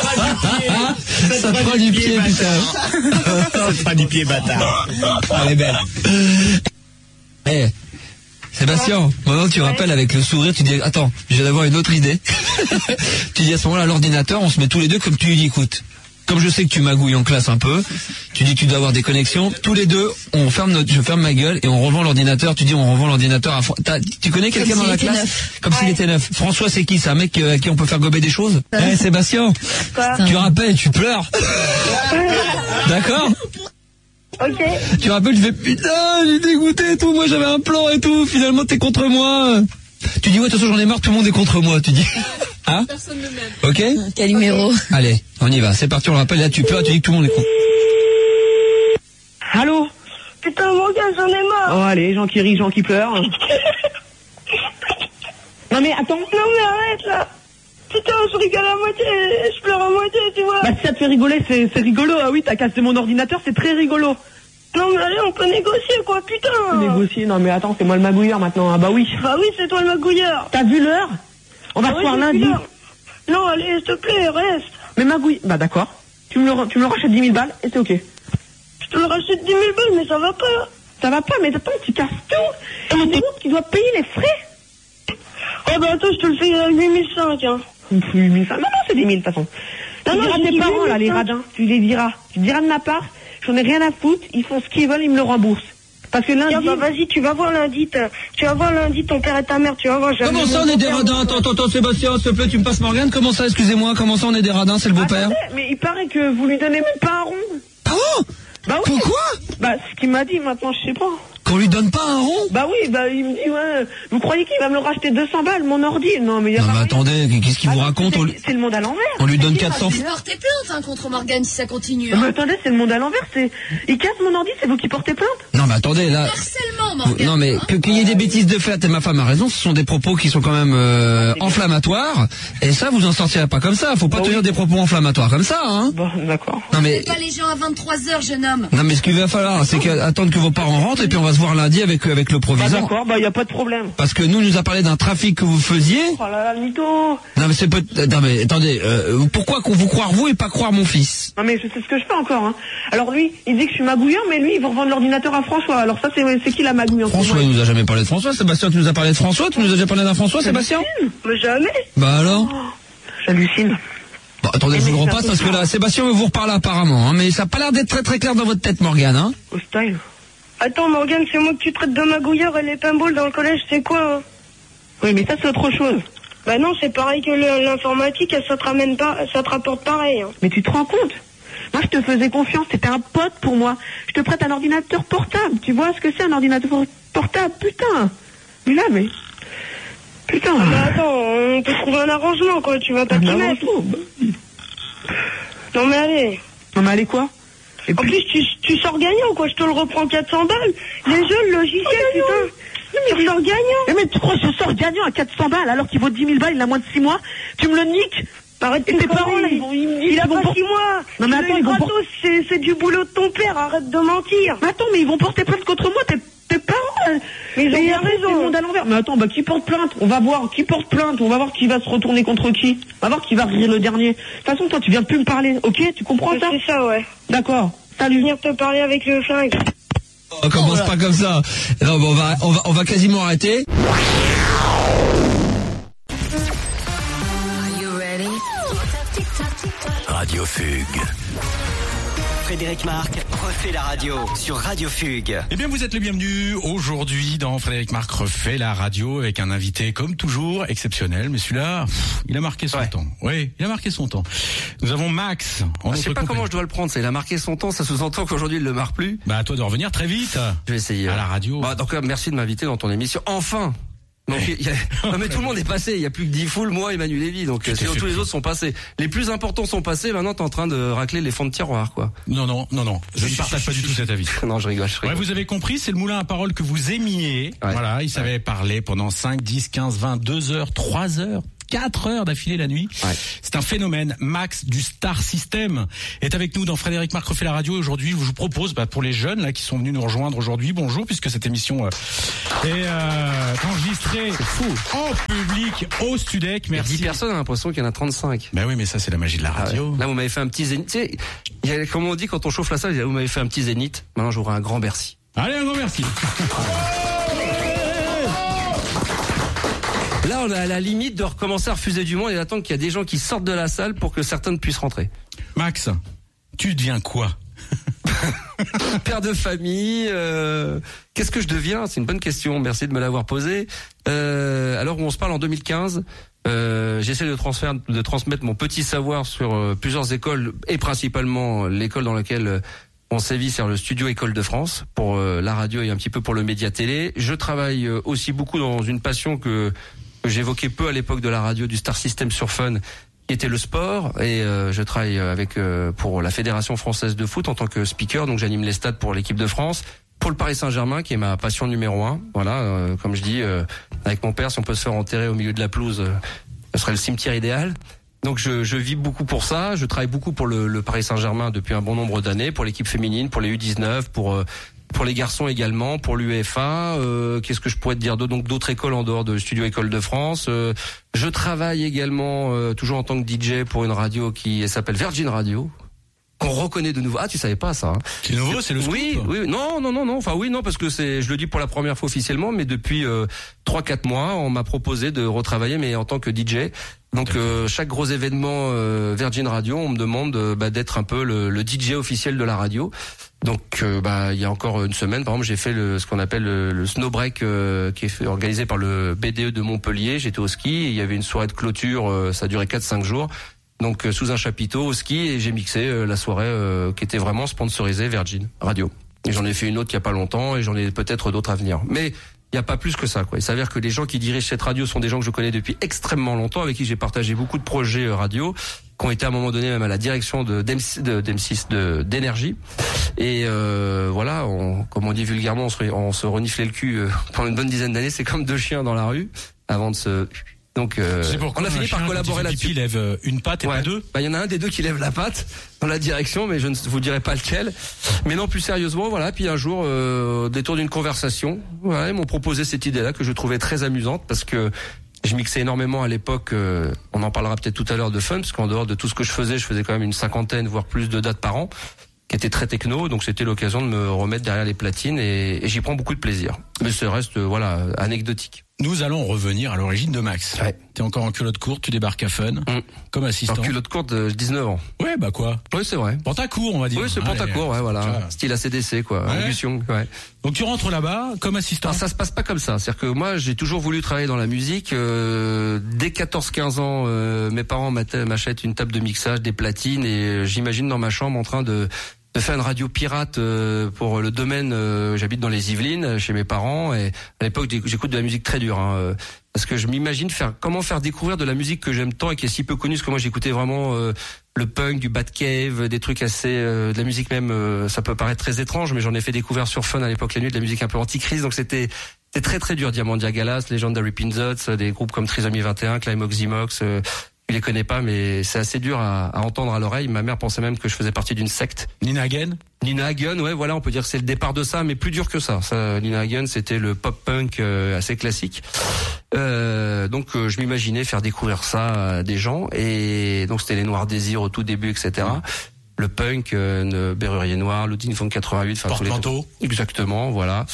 te fera du pied, putain. Ça te fera du pied, bâtard. Elle est belle. Eh, Sébastien, maintenant tu rappelles avec le sourire, tu dis, attends, je viens d'avoir une autre idée. Tu dis à ce moment-là, à l'ordinateur, on se met tous les deux comme tu lui dis, écoute, comme je sais que tu magouilles en classe un peu, tu dis que tu dois avoir des connexions, tous les deux, je ferme ma gueule et on revend l'ordinateur, tu dis on revend l'ordinateur à tu connais quelqu'un dans la classe? Comme s'il était neuf. François, c'est qui? C'est un mec à qui on peut faire gober des choses? Eh, Sébastien, tu rappelles, tu pleures. D'accord? Ok. Tu rappelles, tu fais putain, j'ai dégoûté et tout, moi j'avais un plan et tout, finalement t'es contre moi. Tu dis ouais, de toute façon j'en ai marre, tout le monde est contre moi, tu dis. Hein? Personne ne m'aime. Ok? Quel numéro? Allez, on y va, c'est parti, on rappelle, là tu pleures, tu dis que tout le monde est contre. Allô? Putain, mon gars, j'en ai marre. Oh, allez, gens qui rient, gens qui pleurent. Non mais attends. Non mais arrête là. Putain, je rigole à moitié, je pleure à moitié, tu vois. Bah si ça te fait rigoler, c'est rigolo. Ah oui, t'as cassé mon ordinateur, c'est très rigolo. Non mais allez, on peut négocier quoi, putain. Négocier? Non mais attends, c'est moi le magouilleur maintenant. Ah bah oui. Bah oui, c'est toi le magouilleur. T'as vu l'heure? On va se voir lundi. Non, allez, s'il te plaît, reste. Mais magouille, bah d'accord. Tu me le rachètes 10 000 balles et c'est ok. Je te le rachète 10 000 balles, mais ça va pas. Ça va pas, mais attends, tu casses tout. Et le groupe qui doit payer les frais. Oh bah attends, je te le fais à 8 500, hein. 8 500. Non, c'est 10 000 de toute façon. Tu diras tes parents là, les radins. Tu les diras. Tu diras de ma part, j'en ai rien à foutre, ils font ce qu'ils veulent, ils me le remboursent. Parce que lundi... Bah vas-y, tu vas voir lundi ton père et ta mère, tu vas voir. Comment ça on est des radins? Attends, Sébastien, s'il te plaît, tu me passes Morgane? Comment ça, excusez-moi, comment ça on est des radins? C'est le beau-père? Mais il paraît que vous lui donnez même pas un rond. Ah bon? Bah oui. Pourquoi? Bah ce qu'il m'a dit maintenant, je sais pas. Qu'on lui donne pas un rond? Bah oui, bah il me dit ouais, vous croyez qu'il va me le racheter 200 balles, mon ordi? Non mais il y a non pas mais rien. attendez, qu'est-ce qu'il vous raconte? C'est le monde à l'envers. On lui donne 400 Je vais porter plainte contre Morgane si ça continue. Mais attendez, c'est le monde à l'envers, il casse mon ordi, c'est vous qui portez plainte? Non mais attendez, là... Harcèlement, Morgane. Non mais qu'il y ait des bêtises de fait, et ma femme a raison, ce sont des propos qui sont quand même inflammatoires, et ça vous en sortirez pas comme ça, faut pas tenir des propos inflammatoires comme ça, hein. Bon, d'accord. Non mais... Pas les gens à 23h, jeune homme. Non mais ce qu'il va falloir, c'est attendre que vos parents rentrent, et puis on va se voir lundi avec le proviseur. Bah d'accord, bah y a pas de problème. Parce que nous a parlé d'un trafic que vous faisiez. Oh là là, mytho. Non mais c'est peut... Non mais attendez, pourquoi qu'on vous croire vous et pas croire mon fils? Non mais je sais ce que je fais encore, hein. Alors lui, il dit que je suis magouilleur, mais lui, il va revendre l'ordinateur à François. Alors ça, c'est qui la magouille en François, il nous a jamais parlé de François. Sébastien, tu nous as parlé de François? Tu nous as déjà parlé d'un François, Sébastien? Mais jamais. Bah alors? J'hallucine. Bon, attendez, je vous le repasse parce que là, Sébastien veut vous reparler apparemment, hein, mais ça a pas l'air d'être très très clair dans votre tête, Morgane, hein? Au style. Attends, Morgane, c'est moi que tu traites de magouilleur et les pinballs dans le collège, c'est quoi, hein? Oui, mais ça, c'est autre chose. Bah non, c'est pareil que l'informatique, ça te rapporte pareil, hein. Mais tu te rends compte? Moi, je te faisais confiance, t'étais un pote pour moi. Je te prête un ordinateur portable. Tu vois ce que c'est un ordinateur portable? Putain. Mais là, mais... Putain. Ah bah attends, on peut trouver un arrangement, quoi, tu vas pas t'y mettre. Non mais allez. Non mais allez quoi? En plus, tu sors gagnant, quoi, je te le reprends 400 balles. Les jeux, le logiciel, putain. Tu sors gagnant. Mais tu crois que je sors gagnant à 400 balles alors qu'il vaut 10 000 balles, il a moins de 6 mois? Tu me le niques? Arrête tes parents là, il a pas 6 mois. Non mais attends, ils vont c'est du boulot de ton père, arrête de mentir. Mais attends, mais ils vont porter plainte contre moi, tes parents. Mais ils ont bien raison. C'est le monde à l'envers. Mais attends, bah qui porte plainte? On va voir qui porte plainte, on va voir qui va se retourner contre qui. On va voir qui va rire le dernier. De toute façon, toi tu viens plus me parler, ok? Tu comprends ça? C'est ça, ouais. D'accord. Salut. Venir te parler avec le flingue. On commence pas comme ça. Non, bon, on va quasiment arrêter. Radio Fugue. Frédéric Marc refait la radio sur Radio Fugue. Eh bien, vous êtes les bienvenus aujourd'hui dans Frédéric Marc refait la radio avec un invité comme toujours exceptionnel. Mais celui-là, il a marqué son temps. Oui, il a marqué son temps. Nous avons Max. Je sais pas comment je dois le prendre. Il a marqué son temps. Ça sous-entend qu'aujourd'hui il le marque plus. Bah, à toi de revenir très vite. Je vais essayer. À la radio. Bah, donc merci de m'inviter dans ton émission. Enfin. Donc, non mais tout le monde est passé, il y a plus que 10 foules, moi et Manu Lévy, donc sinon tous les autres sont passés. Les plus importants sont passés, maintenant t'es en train de racler les fonds de tiroir, quoi. Non, je ne partage pas du tout cet avis. Non, je rigole. Ouais, vous avez compris, c'est le moulin à parole que vous aimiez. Ouais. Voilà, il savait parler pendant 5, 10, 15, 20, 2 heures, 3 heures. 4 heures d'affilée la nuit. Ouais. C'est un phénomène. Max du Star System est avec nous dans Frédéric Marc refait la radio. Aujourd'hui, je vous propose, pour les jeunes là qui sont venus nous rejoindre aujourd'hui, bonjour, puisque cette émission est enregistrée en public au Studec. Merci. 10 personnes, on a l'impression qu'il y en a 35. Ben oui, mais ça c'est la magie de la radio. Ouais. Là, vous m'avez fait un petit zénith. Tu sais, comme on dit quand on chauffe la salle, vous m'avez fait un petit zénith. Maintenant, j'aurai un grand Bercy. Allez, un grand merci. Là, on est à la limite de recommencer à refuser du monde et d'attendre qu'il y a des gens qui sortent de la salle pour que certains puissent rentrer. Max, tu deviens quoi? Père de famille, qu'est-ce que je deviens? C'est une bonne question, merci de me l'avoir posée. Alors où on se parle en 2015, j'essaie de transmettre mon petit savoir sur plusieurs écoles et principalement l'école dans laquelle on sévit, c'est le Studio École de France, pour la radio et un petit peu pour le média télé. Je travaille aussi beaucoup dans une passion que j'évoquais peu à l'époque de la radio, du Star System sur Fun, qui était le sport, et je travaille pour la Fédération française de foot en tant que speaker, donc j'anime les stades pour l'équipe de France, pour le Paris Saint-Germain qui est ma passion numéro 1. Voilà, comme je dis, avec mon père, si on peut se faire enterrer au milieu de la pelouse, ce serait le cimetière idéal. Donc je vis beaucoup pour ça, je travaille beaucoup pour le Paris Saint-Germain depuis un bon nombre d'années, pour l'équipe féminine, pour les U19, pour les garçons également, pour l'UEFA. Qu'est-ce que je pourrais te dire d'autre? Donc d'autres écoles en dehors de Studio École de France. Je travaille également toujours en tant que DJ pour une radio qui s'appelle Virgin Radio. On reconnaît de nouveau. Ah, tu savais pas ça, hein. C'est nouveau, c'est le scoop. Oui. Non. Enfin oui, non, parce que je le dis pour la première fois officiellement, mais depuis 3-4 mois, on m'a proposé de retravailler, mais en tant que DJ. Donc chaque gros événement Virgin Radio, on me demande d'être un peu le DJ officiel de la radio. Donc il y a encore une semaine, par exemple, j'ai fait ce qu'on appelle le Snow Break qui est organisé par le BDE de Montpellier. J'étais au ski, et il y avait une soirée de clôture, ça a duré 4-5 jours. Donc sous un chapiteau au ski, et j'ai mixé la soirée qui était vraiment sponsorisée Virgin Radio. Et j'en ai fait une autre il y a pas longtemps, et j'en ai peut-être d'autres à venir. Mais il n'y a pas plus que ça, quoi. Il s'avère que les gens qui dirigent cette radio sont des gens que je connais depuis extrêmement longtemps, avec qui j'ai partagé beaucoup de projets radio, qui ont été à un moment donné même à la direction d'M6 d'énergie. Et voilà, comme on dit vulgairement, on se reniflait le cul pendant une bonne dizaine d'années. C'est comme deux chiens dans la rue avant de se... Donc on a fini par collaborer là-dessus. Il lève une patte et pas deux. Il y en a un des deux qui lève la patte dans la direction, mais je ne vous dirai pas lequel. Mais non, plus sérieusement, voilà. Puis un jour, au détour d'une conversation, voilà, ils m'ont proposé cette idée-là que je trouvais très amusante, parce que je mixais énormément à l'époque. On en parlera peut-être tout à l'heure de Fun, parce qu'en dehors de tout ce que je faisais quand même une 50aine, voire plus de dates par an, qui étaient très techno. Donc c'était l'occasion de me remettre derrière les platines, et j'y prends beaucoup de plaisir. Mais ça reste anecdotique. Nous allons revenir à l'origine de Max. Ouais. T'es encore en culotte courte, tu débarques à Fun, comme assistant. En culotte courte, 19 ans. Ouais, quoi. Oui, c'est vrai. Pantacourt, on va dire. Oui, c'est Pantacours, voilà. Style ACDC, quoi. Ouais. Ambition, ouais. Donc tu rentres là-bas comme assistant. Alors, ça se passe pas comme ça. C'est-à-dire que moi, j'ai toujours voulu travailler dans la musique. Dès 14-15 ans, mes parents m'achètent une table de mixage, des platines, et j'imagine dans ma chambre en train de faire une radio pirate pour le domaine. J'habite dans les Yvelines chez mes parents, et à l'époque j'écoute de la musique très dure, parce que je m'imagine comment faire découvrir de la musique que j'aime tant et qui est si peu connue. Parce que moi j'écoutais vraiment le punk, du Batcave, des trucs assez de la musique même. Ça peut paraître très étrange, mais j'en ai fait découvrir sur Fun à l'époque la nuit, de la musique un peu anticrise. Donc c'était très très dur. Diamandia Galas, Legendary Pinzots, des groupes comme Trisomy 21, Climax Zimox. Je les connais pas, mais c'est assez dur à entendre à l'oreille. Ma mère pensait même que je faisais partie d'une secte. Nina Hagen, ouais, voilà, on peut dire que c'est le départ de ça, mais plus dur que ça. Nina Hagen, c'était le pop-punk assez classique. Donc je m'imaginais faire découvrir ça à des gens, et donc c'était les Noirs Désirs au tout début, etc. Le punk, Berrurier Noir, Loudine Funk 88, Porte-Manteau. Exactement, voilà.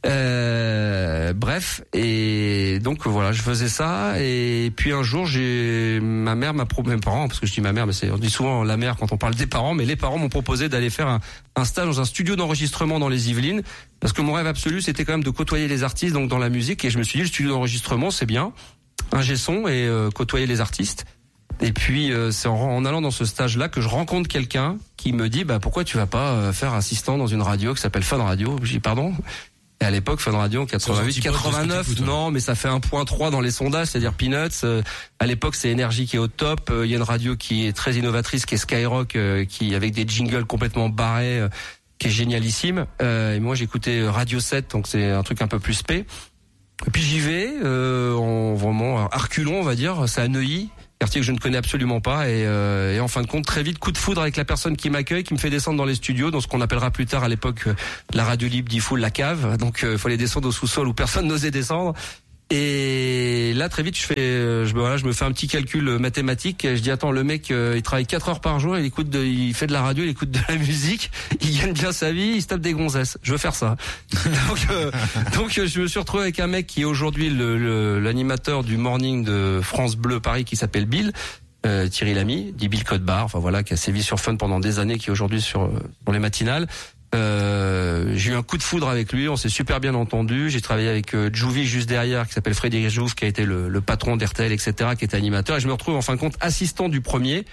Bref, et donc voilà, je faisais ça, et puis un jour ma mère m'a proposé, mes parents, parce que je dis ma mère, mais on dit souvent la mère quand on parle des parents, mais les parents m'ont proposé d'aller faire un stage dans un studio d'enregistrement dans les Yvelines, parce que mon rêve absolu c'était quand même de côtoyer les artistes, donc dans la musique, et je me suis dit le studio d'enregistrement c'est bien, ingé son et côtoyer les artistes. Et puis c'est en allant dans ce stage-là que je rencontre quelqu'un qui me dit pourquoi tu vas pas faire assistant dans une radio qui s'appelle Fun Radio. Je dis pardon. Et à l'époque, Fun Radio 88, 89, non, mais ça fait 1.3 dans les sondages, c'est-à-dire Peanuts. À l'époque, c'est Énergie qui est au top. Il y a une radio qui est très innovatrice, qui est Skyrock, qui avec des jingles complètement barrés, qui est génialissime. Et moi, j'écoutais Radio 7, donc c'est un truc un peu plus spé. Et puis j'y vais, en vraiment à reculons, on va dire, c'est à Neuilly, quartier que je ne connais absolument pas, et en fin de compte, très vite, coup de foudre avec la personne qui m'accueille, qui me fait descendre dans les studios, dans ce qu'on appellera plus tard à l'époque la radio libre d'Ifou, la cave. Donc il fallait descendre au sous-sol où personne n'osait descendre. Et là, très vite, je me fais un petit calcul mathématique. Je dis, attends, le mec, il travaille 4 heures par jour, il fait de la radio, il écoute de la musique, il gagne bien sa vie, il se tape des gonzesses. Je veux faire ça. donc, je me suis retrouvé avec un mec qui est aujourd'hui l'animateur du morning de France Bleu Paris, qui s'appelle Bill, Thierry Lamy, dit Bill Codebar, enfin voilà, qui a sévi sur Fun pendant des années, qui est aujourd'hui sur les matinales. J'ai eu un coup de foudre avec lui, on s'est super bien entendu. J'ai travaillé avec Jouvi juste derrière, qui s'appelle Frédéric Jouve, qui a été le patron d'RTL, etc., qui était animateur. Et je me retrouve en fin de compte assistant du premier.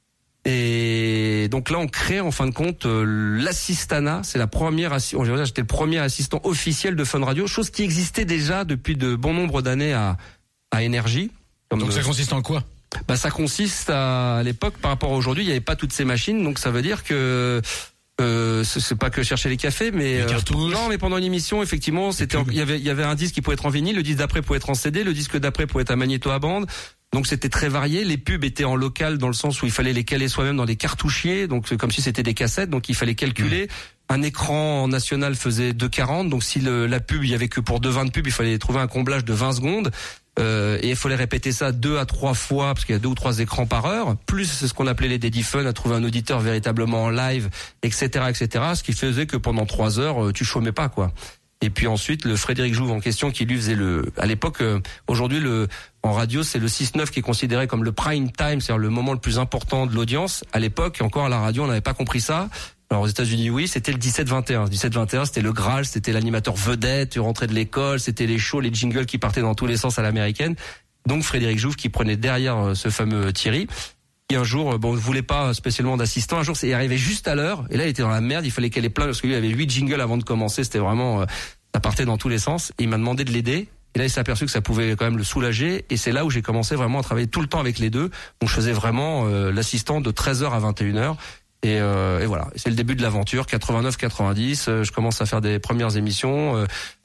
Et donc là, on crée en fin de compte l'assistana. C'est la première. J'étais le premier assistant officiel de Fun Radio, chose qui existait déjà depuis de bon nombre d'années à Énergie. Donc ça consiste en quoi? Bah ça consiste à l'époque, par rapport à aujourd'hui, il n'y avait pas toutes ces machines, donc ça veut dire que c'est pas que chercher les cafés, mais non, mais pendant une émission, effectivement, il y avait un disque qui pouvait être en vinyle, le disque d'après pouvait être en CD, le disque d'après pouvait être un magnéto à bande. Donc c'était très varié. Les pubs étaient en local dans le sens où il fallait les caler soi-même dans des cartouchiers, donc comme si c'était des cassettes, donc il fallait calculer. Un écran national faisait 2,40, donc si la pub, il y avait que pour 2,20 de pub, il fallait trouver un comblage de 20 secondes. Et il fallait répéter ça 2 à 3 fois, parce qu'il y a 2 ou 3 écrans par heure, plus ce qu'on appelait les Daddy Fun, à trouver un auditeur véritablement en live, etc., ce qui faisait que pendant 3 heures, tu chômais pas, quoi. Et puis ensuite, le Frédéric Jouve en question, qui lui faisait à l'époque, aujourd'hui, en radio, c'est le 6-9 qui est considéré comme le prime time, c'est-à-dire le moment le plus important de l'audience. À l'époque, encore à la radio, on n'avait pas compris ça. Alors aux États-Unis, oui, c'était le 17-21. 17-21, c'était le Graal, c'était l'animateur vedette, tu rentrais de l'école, c'était les shows, les jingles qui partaient dans tous les sens à l'américaine. Donc Frédéric Jouve qui prenait derrière ce fameux Thierry. Et un jour, ne voulait pas spécialement d'assistant. Un jour, c'est arrivé juste à l'heure. Et là, il était dans la merde. Il fallait qu'elle ait plein, parce que lui, il avait 8 jingles avant de commencer. C'était vraiment, ça partait dans tous les sens. Et il m'a demandé de l'aider. Et là, il s'est aperçu que ça pouvait quand même le soulager. Et c'est là où j'ai commencé vraiment à travailler tout le temps avec les deux. Donc, je faisais vraiment l'assistant de 13h à 21h. Et voilà, c'est le début de l'aventure. 89-90, je commence à faire des premières émissions.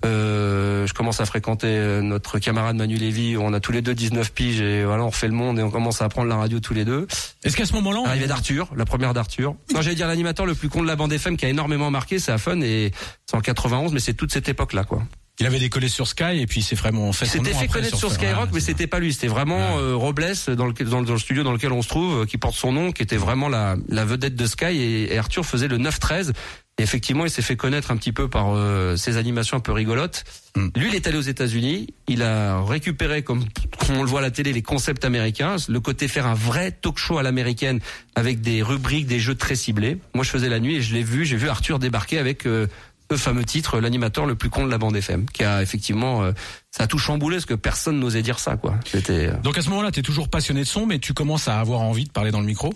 Je commence à fréquenter notre camarade Manu Lévy. On a tous les deux 19 piges et voilà, on refait le monde et on commence à apprendre la radio tous les deux. Est-ce qu'à ce moment-là, l'arrivée d'Arthur, la première d'Arthur. Non, j'allais dire l'animateur le plus con de la bande FM qui a énormément marqué, c'est à Fun, et c'est en 91, mais c'est toute cette époque-là, quoi. Il avait décollé sur Sky et puis c'est vraiment fait. C'était fait connaître sur Skyrock, mais c'était pas lui. C'était vraiment Robles dans le studio dans lequel on se trouve, qui porte son nom, qui était vraiment la vedette de Sky. Et Arthur faisait le 9-13. Et effectivement, il s'est fait connaître un petit peu par ses animations un peu rigolotes. Lui, il est allé aux États-Unis. Il a récupéré, comme on le voit à la télé, les concepts américains, le côté faire un vrai talk-show à l'américaine avec des rubriques, des jeux très ciblés. Moi, je faisais la nuit et j'ai vu Arthur débarquer avec ce fameux titre, l'animateur le plus con de la bande FM, qui a effectivement, ça a tout chamboulé, parce que personne n'osait dire ça, quoi. C'était. Donc à ce moment-là, t'es toujours passionné de son, mais tu commences à avoir envie de parler dans le micro.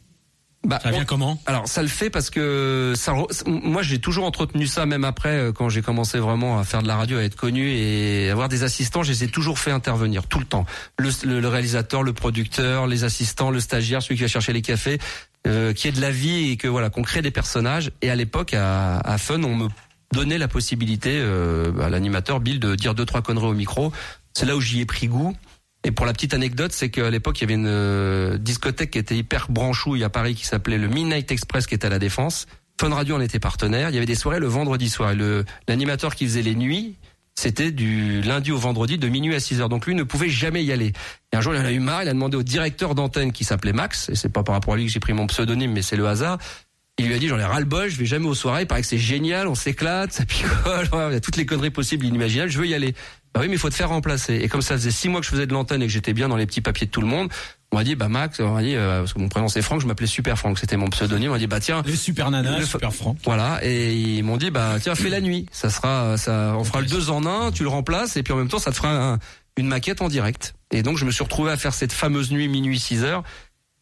Ça vient comment? Alors ça le fait parce que moi j'ai toujours entretenu ça, même après quand j'ai commencé vraiment à faire de la radio, à être connu et avoir des assistants, je les ai toujours fait intervenir tout le temps. Le réalisateur, le producteur, les assistants, le stagiaire, celui qui va chercher les cafés, qui est de la vie et que voilà, qu'on crée des personnages. Et à l'époque à Fun, on me donnait la possibilité à l'animateur Bill de dire 2-3 conneries au micro. C'est là où j'y ai pris goût. Et pour la petite anecdote, c'est qu'à l'époque, il y avait une discothèque qui était hyper branchouille à Paris qui s'appelait le Midnight Express, qui était à la Défense. Fun Radio en était partenaire. Il y avait des soirées le vendredi soir. Et l'animateur qui faisait les nuits, c'était du lundi au vendredi de minuit à 6h. Donc lui ne pouvait jamais y aller. Et un jour, il en a eu marre. Il a demandé au directeur d'antenne qui s'appelait Max. Et c'est pas par rapport à lui que j'ai pris mon pseudonyme, mais c'est le hasard. Il lui a dit, j'en ai ras le bol, je vais jamais aux soirées. Il paraît que c'est génial, on s'éclate, ça picole. Il y a toutes les conneries possibles, inimaginables. Je veux y aller. Bah oui, mais il faut te faire remplacer. Et comme ça faisait 6 mois que je faisais de l'antenne et que j'étais bien dans les petits papiers de tout le monde, on m'a dit, Max, parce que mon prénom c'est Franck, je m'appelais Super Franck, c'était mon pseudonyme. On m'a dit, tiens. Les Super Nana, Super Franck. Voilà. Et ils m'ont dit, tiens, fais la nuit. On fera le 2 en 1, tu le remplaces, et puis en même temps, ça te fera une maquette en direct. Et donc, je me suis retrouvé à faire cette fameuse nuit minuit 6h.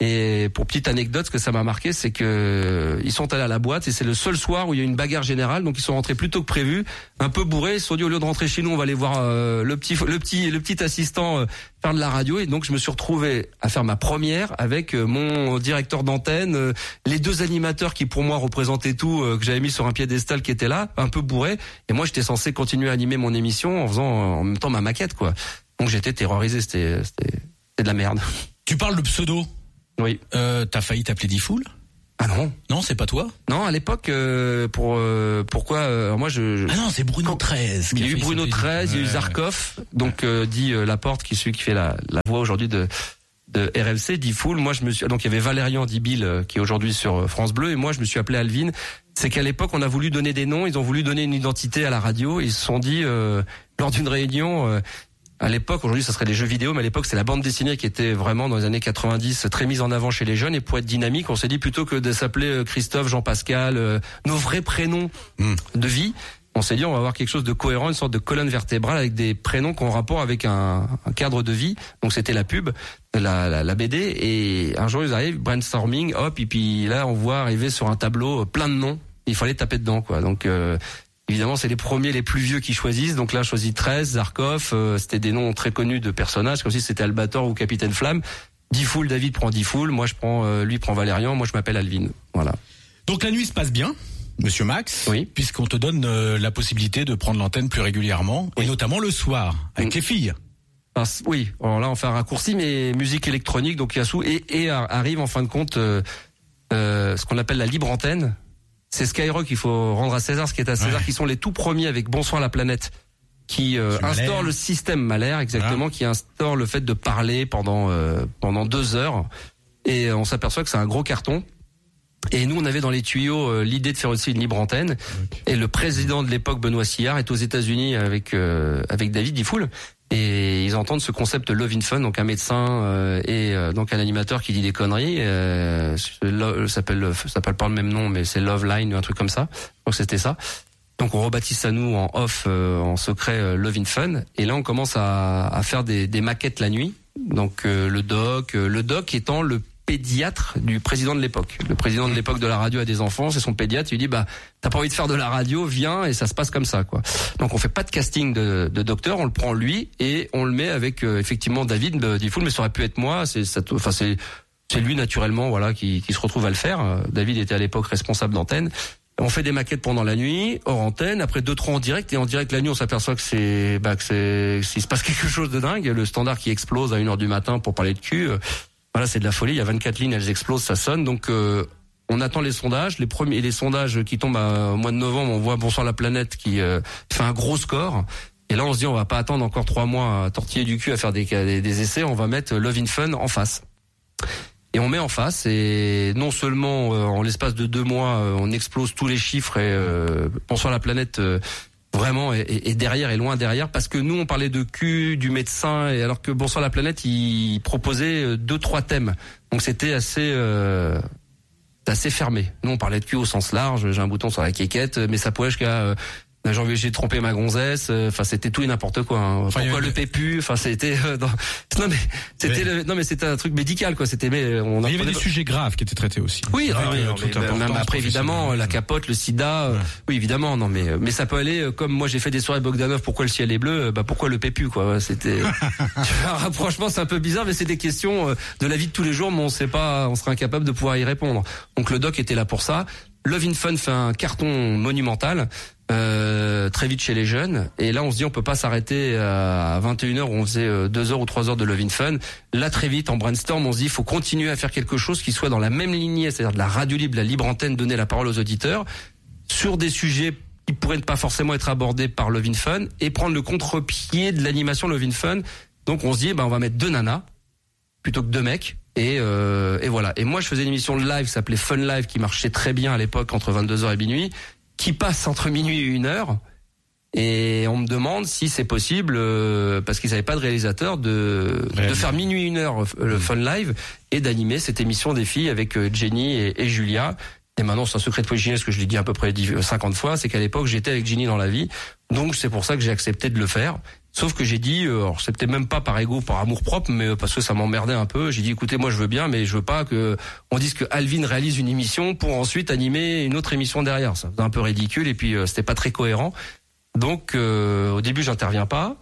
Et pour petite anecdote, ce que ça m'a marqué, c'est que ils sont allés à la boîte et c'est le seul soir où il y a eu une bagarre générale. Donc ils sont rentrés plus tôt que prévu, un peu bourrés. Ils se sont dit au lieu de rentrer chez nous, on va aller voir le petit assistant faire de la radio. Et donc je me suis retrouvé à faire ma première avec mon directeur d'antenne, les deux animateurs qui pour moi représentaient tout, que j'avais mis sur un piédestal, qui étaient là, un peu bourrés. Et moi j'étais censé continuer à animer mon émission en faisant en même temps ma maquette, quoi. Donc j'étais terrorisé. C'était de la merde. Tu parles de pseudo. Oui. T'as failli t'appeler Diffoul? Ah non. Non, c'est pas toi? Non, à l'époque, pourquoi moi je. Ah non, c'est Bruno 13. Il y a eu Bruno 13, il y a eu Zarkov, donc dit Laporte, qui est celui qui fait la voix aujourd'hui de RMC, Diffoul. Moi, donc il y avait Valérian Dibil qui est aujourd'hui sur France Bleu, et moi je me suis appelé Alvin. C'est qu'à l'époque, on a voulu donner des noms, ils ont voulu donner une identité à la radio, ils se sont dit lors d'une réunion. À l'époque, aujourd'hui, ça serait des jeux vidéo, mais à l'époque, c'est la bande dessinée qui était vraiment dans les années 90 très mise en avant chez les jeunes. Et pour être dynamique, on s'est dit plutôt que de s'appeler Christophe, Jean-Pascal, nos vrais prénoms de vie, on s'est dit on va avoir quelque chose de cohérent, une sorte de colonne vertébrale avec des prénoms qui ont rapport avec un cadre de vie. Donc c'était la pub, la BD. Et un jour, ils arrivent, brainstorming, hop, et puis là, on voit arriver sur un tableau plein de noms. Il fallait taper dedans, quoi. Donc évidemment, c'est les premiers, les plus vieux qui choisissent. Donc là, je choisis 13, Zarkov, c'était des noms très connus de personnages, comme si c'était Albator ou Capitaine Flamme. Diffoul, David prend Diffoul, moi je prends, lui prend Valérian, moi je m'appelle Alvin. Voilà. Donc la nuit se passe bien, Monsieur Max, oui, puisqu'on te donne la possibilité de prendre l'antenne plus régulièrement, et notamment le soir, avec les filles. Oui, alors là on fait un raccourci, mais musique électronique, donc Yassou, et arrive en fin de compte ce qu'on appelle la libre antenne. C'est Skyrock, il faut rendre à César ce qui est à César, qui sont les tout premiers avec Bonsoir la planète, qui instaure le système Malher, exactement, qui instaure le fait de parler pendant 2 heures. Et on s'aperçoit que c'est un gros carton. Et nous, on avait dans les tuyaux l'idée de faire aussi une libre antenne. Et le président de l'époque, Benoît Sillard, est aux États-Unis avec David Diffoul. Et ils entendent ce concept Love in Fun, donc un médecin et donc un animateur qui dit des conneries. Ça s'appelle pas le même nom, mais c'est Love Line ou un truc comme ça. Donc c'était ça. Donc on rebaptise ça nous en off, en secret, Love in Fun. Et là on commence à faire des maquettes la nuit. Donc le doc étant le pédiatre du président de l'époque. Le président de l'époque de la radio a des enfants, c'est son pédiatre, il lui dit t'as pas envie de faire de la radio, viens, et ça se passe comme ça, quoi. Donc on fait pas de casting de docteur, on le prend lui et on le met avec effectivement David Diffoul, mais ça aurait pu être moi, c'est lui naturellement, voilà, qui se retrouve à le faire. David était à l'époque responsable d'antenne. On fait des maquettes pendant la nuit, hors antenne, après 2-3 en direct, et en direct la nuit on s'aperçoit que s'il se passe quelque chose de dingue, le standard qui explose à 1h du matin pour parler de cul. Voilà, c'est de la folie. Il y a 24 lignes, elles explosent, ça sonne. Donc, on attend les sondages. Les sondages qui tombent au mois de novembre, on voit Bonsoir la planète qui fait un gros score. Et là, on se dit, on va pas attendre encore 3 mois à tortiller du cul à faire des essais. On va mettre Love in Fun en face. Et on met en face. Et non seulement, en l'espace de 2 mois, on explose tous les chiffres et Bonsoir la planète. Vraiment, et derrière, et loin derrière, parce que nous, on parlait de cul, du médecin, et alors que Bonsoir la planète, il proposait 2-3 thèmes. Donc c'était assez fermé. Nous, on parlait de cul au sens large, j'ai un bouton sur la quéquette, mais ça pouvait jusqu'à j'ai trompé ma gonzesse, enfin c'était tout et n'importe quoi. Hein. Pourquoi le PPU, enfin c'était c'était un truc médical, quoi. C'était il y avait des sujets graves qui étaient traités aussi. Oui, même après évidemment la capote, le sida, oui évidemment, non mais ça peut aller comme moi j'ai fait des soirées Bogdanov, pourquoi le ciel est bleu, pourquoi le PPU, quoi. C'était un rapprochement, c'est un peu bizarre, mais c'est des questions de la vie de tous les jours, mais on serait incapable de pouvoir y répondre. Donc le doc était là pour ça. Love in Fun fait un carton monumental. Très vite chez les jeunes, et là on se dit on peut pas s'arrêter à 21h où on faisait 2 heures ou 3 heures de Love in Fun. Là très vite en brainstorm on se dit il faut continuer à faire quelque chose qui soit dans la même lignée, c'est-à-dire de la radio libre, la libre antenne, donner la parole aux auditeurs sur des sujets qui pourraient ne pas forcément être abordés par Love in Fun, et prendre le contre-pied de l'animation Love in Fun. Donc on se dit on va mettre 2 nanas plutôt que 2 mecs. Et voilà. Et moi je faisais une émission de live qui s'appelait Fun Live, qui marchait très bien à l'époque entre 22h et minuit, qui passe entre minuit et 1h, et on me demande si c'est possible, parce qu'ils n'avaient pas de réalisateur, de faire minuit 1h le Fun Live, et d'animer cette émission des filles avec Jenny et Julia. Et maintenant c'est un secret de polichinelle, que je l'ai dit à peu près 50 fois, c'est qu'à l'époque j'étais avec Jenny dans la vie, donc c'est pour ça que j'ai accepté de le faire. Sauf que j'ai dit, alors c'était même pas par ego, par amour propre, mais parce que ça m'emmerdait un peu. J'ai dit, écoutez, moi je veux bien, mais je veux pas que on dise que Alvin réalise une émission pour ensuite animer une autre émission derrière. Ça faisait un peu ridicule et puis c'était pas très cohérent. Donc au début j'interviens pas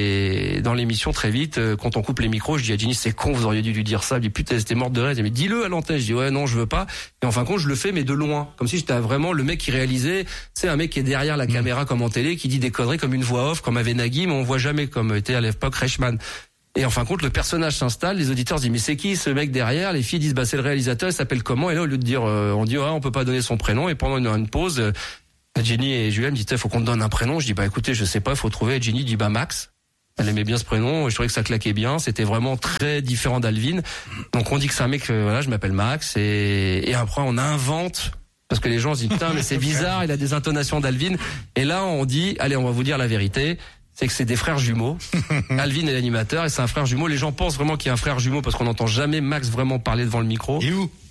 et dans l'émission très vite quand on coupe les micros je dis à Ginny c'est con vous auriez dû lui dire ça. Je dis putain c'était morte de rire. Elle dit mais dis-le à l'antenne. Je dis ouais non je veux pas et en fin de compte je le fais mais de loin comme si j'étais vraiment le mec qui réalisait. C'est un mec qui est derrière la caméra comme en télé qui dit des conneries comme une voix off comme avait Nagui mais on voit jamais comme était à l'époque Reichmann. Et en fin de compte le personnage s'installe, les auditeurs disent mais c'est qui ce mec derrière, les filles disent bah c'est le réalisateur, il s'appelle comment et là au lieu de dire on dit on peut pas donner son prénom et pendant une pause Jenny et Julien me disaient faut qu'on te donne un prénom. Je dis bah écoutez je sais pas, il faut trouver. Et Jenny dit bah Max. Elle aimait bien ce prénom, je trouvais que ça claquait bien, c'était vraiment très différent d'Alvin. Donc on dit que c'est un mec voilà, je m'appelle Max et après on invente parce que les gens se disent putain mais c'est bizarre, il a des intonations d'Alvin et là on dit allez on va vous dire la vérité. C'est que c'est des frères jumeaux. Alvin est l'animateur et c'est un frère jumeau. Les gens pensent vraiment qu'il y a un frère jumeau parce qu'on n'entend jamais Max vraiment parler devant le micro.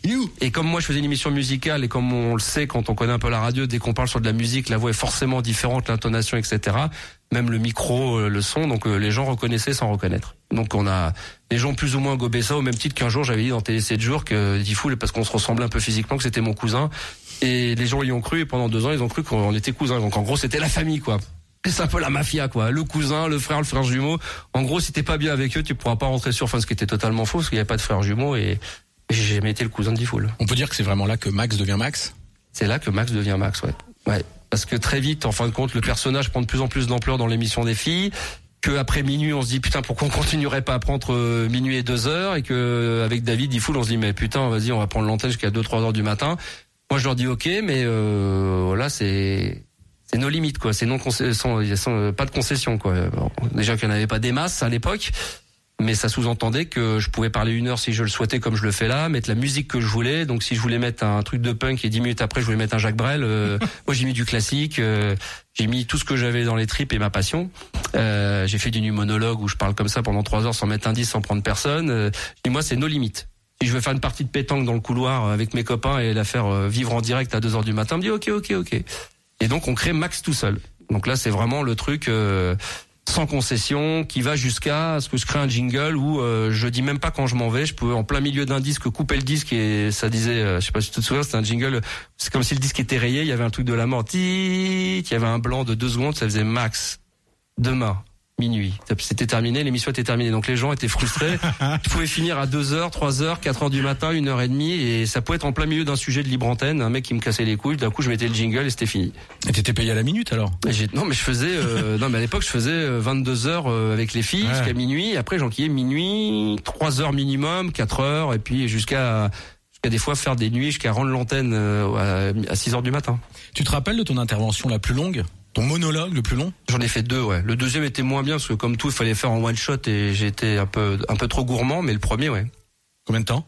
Et comme moi je faisais une émission musicale et comme on le sait quand on connaît un peu la radio, dès qu'on parle sur de la musique, la voix est forcément différente, l'intonation, etc. Même le micro, le son, donc les gens reconnaissaient sans reconnaître. Donc on a les gens plus ou moins gobé ça au même titre qu'un jour j'avais dit dans Télé 7 jours que Diffoul parce qu'on se ressemblait un peu physiquement que c'était mon cousin et les gens y ont cru et pendant 2 ans ils ont cru qu'on était cousins. Donc en gros c'était la famille quoi. C'est un peu la mafia quoi, le cousin, le frère jumeau. En gros, si t'es pas bien avec eux, tu pourras pas rentrer sur. Enfin, ce qui était totalement faux, parce qu'il y avait pas de frère jumeau et j'ai jamais été le cousin de Diffoul. On peut dire que c'est vraiment là que Max devient Max. C'est là que Max devient Max, ouais. Ouais, parce que très vite, en fin de compte, le personnage prend de plus en plus d'ampleur dans l'émission des filles. Que après minuit, on se dit putain pourquoi on continuerait pas à prendre minuit et 2 heures et que avec David Diffoul, on se dit mais putain vas-y on va prendre l'antenne jusqu'à 2-3 heures du matin. Moi je leur dis ok, mais voilà c'est nos limites quoi, c'est non pas de concession quoi. Bon, déjà qu'il n'y en avait pas des masses à l'époque, mais ça sous-entendait que je pouvais parler 1 heure si je le souhaitais comme je le fais là, mettre la musique que je voulais. Donc si je voulais mettre un truc de punk et 10 minutes après je voulais mettre un Jacques Brel, moi j'ai mis du classique, j'ai mis tout ce que j'avais dans les tripes et ma passion. J'ai fait du nu monologue où je parle comme ça pendant 3 heures sans mettre un disque, sans prendre personne. Je dis moi c'est nos limites. Si je veux faire une partie de pétanque dans le couloir avec mes copains et la faire vivre en direct à 2 heures du matin, on me dit ok. Et donc on crée Max tout seul. Donc là c'est vraiment le truc sans concession qui va jusqu'à ce que je crée un jingle où je dis même pas quand je m'en vais, je peux en plein milieu d'un disque couper le disque et ça disait je sais pas si tu te souviens, c'était un jingle, c'est comme si le disque était rayé, il y avait un truc de la mort, il y avait un blanc de 2 secondes, ça faisait Max demain minuit. C'était terminé, l'émission était terminée. Donc les gens étaient frustrés. Tu pouvais finir à 2h, 3h, 4h du matin, 1h30 et ça pouvait être en plein milieu d'un sujet de libre antenne, un mec qui me cassait les couilles, d'un coup je mettais le jingle et c'était fini. Et t'étais payé à la minute alors? Non mais je faisais non mais à l'époque je faisais 22h avec les filles jusqu'à minuit, et après j'enquillais minuit, 3h minimum, 4h et puis jusqu'à des fois faire des nuits jusqu'à rendre l'antenne à 6h du matin. Tu te rappelles de ton intervention la plus longue? Ton monologue le plus long? J'en ai fait 2, ouais. Le deuxième était moins bien parce que comme tout, il fallait faire en one shot et j'étais un peu trop gourmand, mais le premier, ouais. Combien de temps?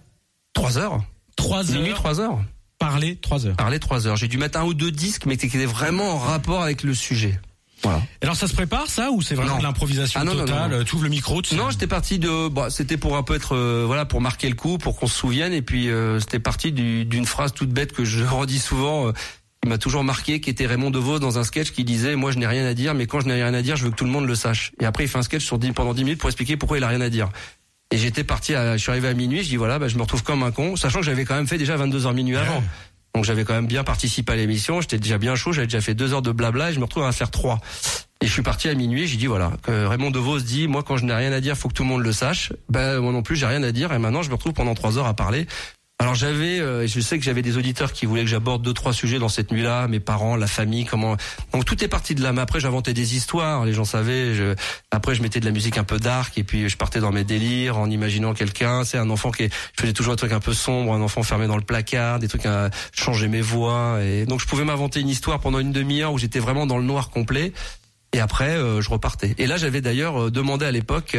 3 heures. 3 heures? Minuit, 3 heures. Parler 3 heures. Parler 3 heures. J'ai dû mettre 1 ou 2 disques, mais qui étaient vraiment en rapport avec le sujet. Voilà. Alors ça se prépare ça ou c'est vraiment de l'improvisation totale? Tu ouvres le micro, Non, j'étais parti de c'était pour un peu être voilà, pour marquer le coup, pour qu'on se souvienne, et puis c'était parti d'une phrase toute bête que je redis souvent qui m'a toujours marqué, qui était Raymond DeVos dans un sketch qui disait moi je n'ai rien à dire, mais quand je n'ai rien à dire je veux que tout le monde le sache. Et après il fait un sketch pendant 10 minutes pour expliquer pourquoi il a rien à dire. Et j'étais parti je suis arrivé à minuit, je dis voilà, je me retrouve comme un con, sachant que j'avais quand même fait déjà 22h minuit avant. Donc j'avais quand même bien participé à l'émission, j'étais déjà bien chaud, j'avais déjà fait 2 heures de blabla et je me retrouve à faire 3. Et je suis parti à minuit, j'ai dit voilà, que Raymond DeVos dit moi quand je n'ai rien à dire, faut que tout le monde le sache. Moi non plus, j'ai rien à dire et maintenant je me retrouve pendant 3 heures à parler. Alors je sais que j'avais des auditeurs qui voulaient que j'aborde 2-3 sujets dans cette nuit-là, mes parents, la famille, comment. Donc tout est parti de là. Mais après j'inventais des histoires, les gens savaient. Après je mettais de la musique un peu dark et puis je partais dans mes délires en imaginant quelqu'un. C'est un enfant je faisais toujours des trucs un peu sombres, un enfant fermé dans le placard, des trucs à changer mes voix. Et donc je pouvais m'inventer une histoire pendant une demi-heure où j'étais vraiment dans le noir complet. Et après je repartais. Et là j'avais d'ailleurs demandé à l'époque.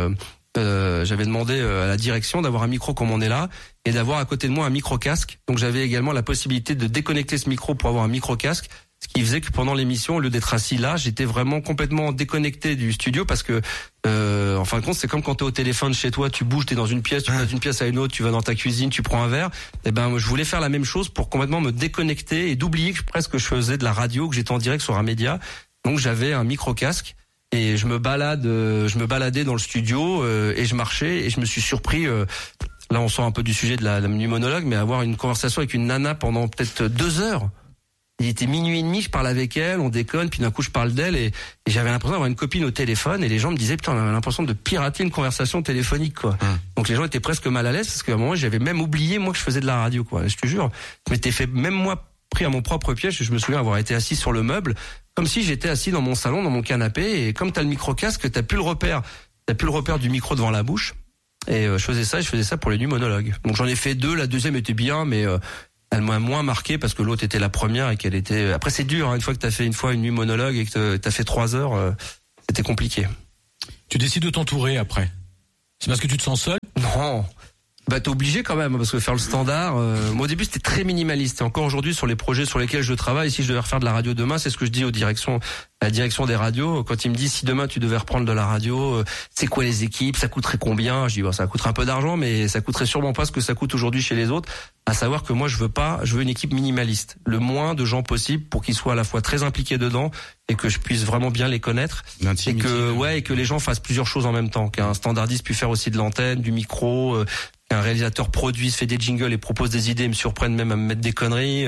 J'avais demandé à la direction d'avoir un micro comme on est là et d'avoir à côté de moi un micro casque. Donc j'avais également la possibilité de déconnecter ce micro pour avoir un micro casque, ce qui faisait que pendant l'émission, au lieu d'être assis là, j'étais vraiment complètement déconnecté du studio parce que en fin de compte, c'est comme quand t'es au téléphone chez toi, tu bouges, t'es dans une pièce, tu vas d'une pièce à une autre, tu vas dans ta cuisine, tu prends un verre. Et je voulais faire la même chose pour complètement me déconnecter et d'oublier que presque je faisais de la radio, que j'étais en direct sur un média. Donc j'avais un micro casque. Et je me baladais dans le studio et je marchais et je me suis surpris. Là, on sort un peu du sujet du monologue, mais avoir une conversation avec une nana pendant peut-être 2 heures. Il était 00h30, je parle avec elle, on déconne, puis d'un coup je parle d'elle et j'avais l'impression d'avoir une copine au téléphone et les gens me disaient putain, on avait l'impression de pirater une conversation téléphonique quoi. Donc les gens étaient presque mal à l'aise parce qu'à un moment j'avais même oublié moi que je faisais de la radio quoi. Je te jure, je m'étais fait même moi pris à mon propre piège. Je me souviens avoir été assis sur le meuble comme si j'étais assis dans mon salon, dans mon canapé et comme t'as le micro casque, t'as plus le repère du micro devant la bouche et je faisais ça pour les nuits monologues. Donc j'en ai fait 2, la deuxième était bien mais elle m'a moins marqué parce que l'autre était la première et qu'elle était... Après, c'est dur, hein, une fois que t'as fait une nuit monologue et que t'as fait 3 heures, c'était compliqué. Tu décides de t'entourer après. C'est parce que tu te sens seul? Non. Bah, t'es obligé quand même, parce que faire le standard, moi au début c'était très minimaliste. Et encore aujourd'hui, sur les projets sur lesquels je travaille, si je devais refaire de la radio demain, c'est ce que je dis à la direction des radios. Quand ils me disent si demain tu devais reprendre de la radio, c'est quoi les équipes, ça coûterait combien? Je dis ça coûterait un peu d'argent, mais ça coûterait sûrement pas ce que ça coûte aujourd'hui chez les autres. À savoir que moi je veux une équipe minimaliste, le moins de gens possible pour qu'ils soient à la fois très impliqués dedans et que je puisse vraiment bien les connaître et que les gens fassent plusieurs choses en même temps, qu'un standardiste puisse faire aussi de l'antenne, du micro, qu'un réalisateur produise, fait des jingles et propose des idées, me surprenne même à me mettre des conneries.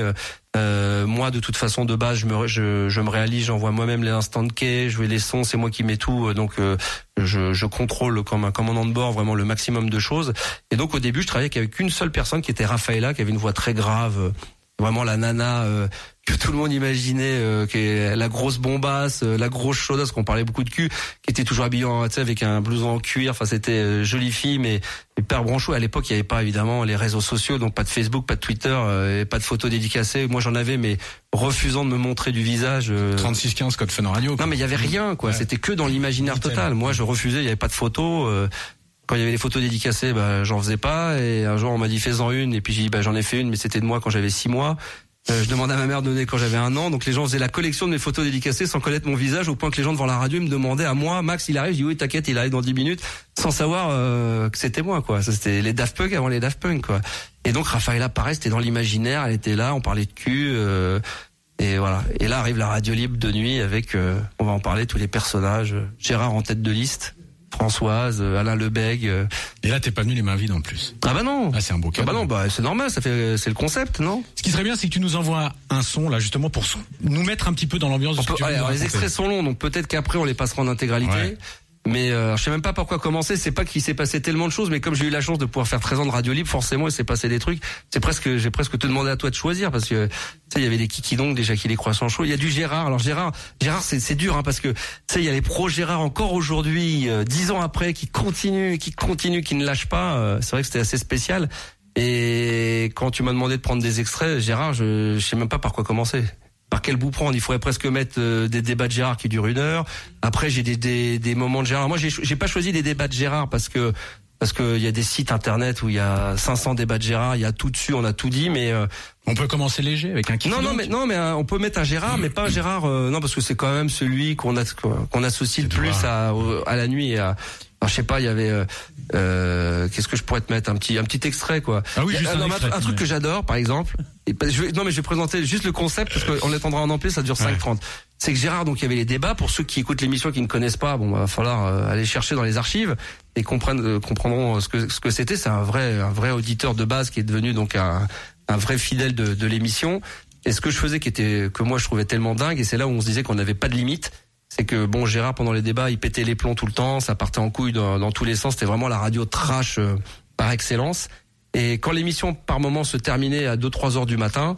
Moi de toute façon de base je me réalise, j'envoie moi-même les instants de quai, je fais les sons, c'est moi qui mets tout, donc je contrôle comme un commandant de bord vraiment le maximum de choses. Et donc au début je travaillais qu'avec une seule personne qui était Rafaela, qui avait une voix très grave, vraiment la nana que tout le monde imaginait, qui est la grosse bombasse, la grosse chaudasse, qu'on parlait beaucoup de cul, qui était toujours habillée avec un blouson en cuir. Enfin, c'était jolie fille, mais hyper branchou. À l'époque, il n'y avait pas évidemment les réseaux sociaux, donc pas de Facebook, pas de Twitter, et pas de photos dédicacées. Moi, j'en avais, mais refusant de me montrer du visage. 3615 code Fun Radio. Non, mais il y avait rien, quoi. Ouais. C'était que dans l'imaginaire total. Moi, je refusais. Il n'y avait pas de photos. Quand il y avait les photos dédicacées, j'en faisais pas. Et un jour, on m'a dit fais-en une. Et puis j'ai dit j'en ai fait une, mais c'était de moi quand j'avais 6 mois. Je demandais à ma mère de donner quand j'avais 1 an, donc les gens faisaient la collection de mes photos dédicacées sans connaître mon visage, au point que les gens devant la radio me demandaient à moi, Max il arrive, je dis oui t'inquiète il arrive dans 10 minutes, sans savoir que c'était moi quoi. Ça c'était les Daft Punk avant les Daft Punk quoi. Et donc Rafaela pareil, c'était dans l'imaginaire, elle était là, on parlait de cul, et voilà. Et là arrive la radio libre de nuit avec, on va en parler, tous les personnages, Gérard en tête de liste, Françoise, Alain Lebègue. Et là, t'es pas venu les mains vides en plus. Ah bah non. Ah, c'est un beau cadeau. Ah bah non, c'est normal, c'est le concept, non? Ce qui serait bien, c'est que tu nous envoies un son, là, justement, pour nous mettre un petit peu dans l'ambiance de ce que tu veux nous raconter. Les extraits sont longs, donc peut-être qu'après, on les passera en intégralité. Ouais. Mais je sais même pas par quoi commencer, c'est pas qu'il s'est passé tellement de choses, mais comme j'ai eu la chance de pouvoir faire 13 ans de radio libre, forcément il s'est passé des trucs. J'ai presque te demandé à toi de choisir, parce que tu sais, il y avait des kikidongs, des Jackie les croissants chauds, il y a du Gérard. Alors Gérard c'est dur, hein, parce que tu sais, il y a les pros Gérard encore aujourd'hui, 10 ans après, qui continuent, qui ne lâchent pas. C'est vrai que c'était assez spécial. Et quand tu m'as demandé de prendre des extraits, Gérard, je sais même pas par quoi commencer. Par quel bout prendre? Il faudrait presque mettre des débats de Gérard qui durent 1 heure. Après, j'ai des moments de Gérard. Moi, j'ai pas choisi des débats de Gérard parce que il y a des sites internet où il y a 500 débats de Gérard, il y a tout dessus, on a tout dit, mais on peut commencer léger avec un kiff. Non, mais on peut mettre un Gérard, mais pas un Gérard. Non, parce que c'est quand même celui qu'on associe le plus à la nuit et à. Alors, je sais pas, il y avait qu'est-ce que je pourrais te mettre, un petit extrait quoi. Ah oui, juste un truc que j'adore par exemple. Je vais présenter juste le concept parce qu'on l'étendra en entier, ça dure 5:30. C'est que Gérard, donc il y avait les débats, pour ceux qui écoutent l'émission qui ne connaissent pas, va falloir aller chercher dans les archives et comprendront ce que c'était. C'est un vrai auditeur de base qui est devenu donc un vrai fidèle de l'émission. Et ce que je faisais que moi je trouvais tellement dingue, et c'est là où on se disait qu'on n'avait pas de limite. C'est que Gérard pendant les débats il pétait les plombs tout le temps, ça partait en couille dans tous les sens, c'était vraiment la radio trash par excellence. Et quand l'émission par moment se terminait à 2-3 heures du matin,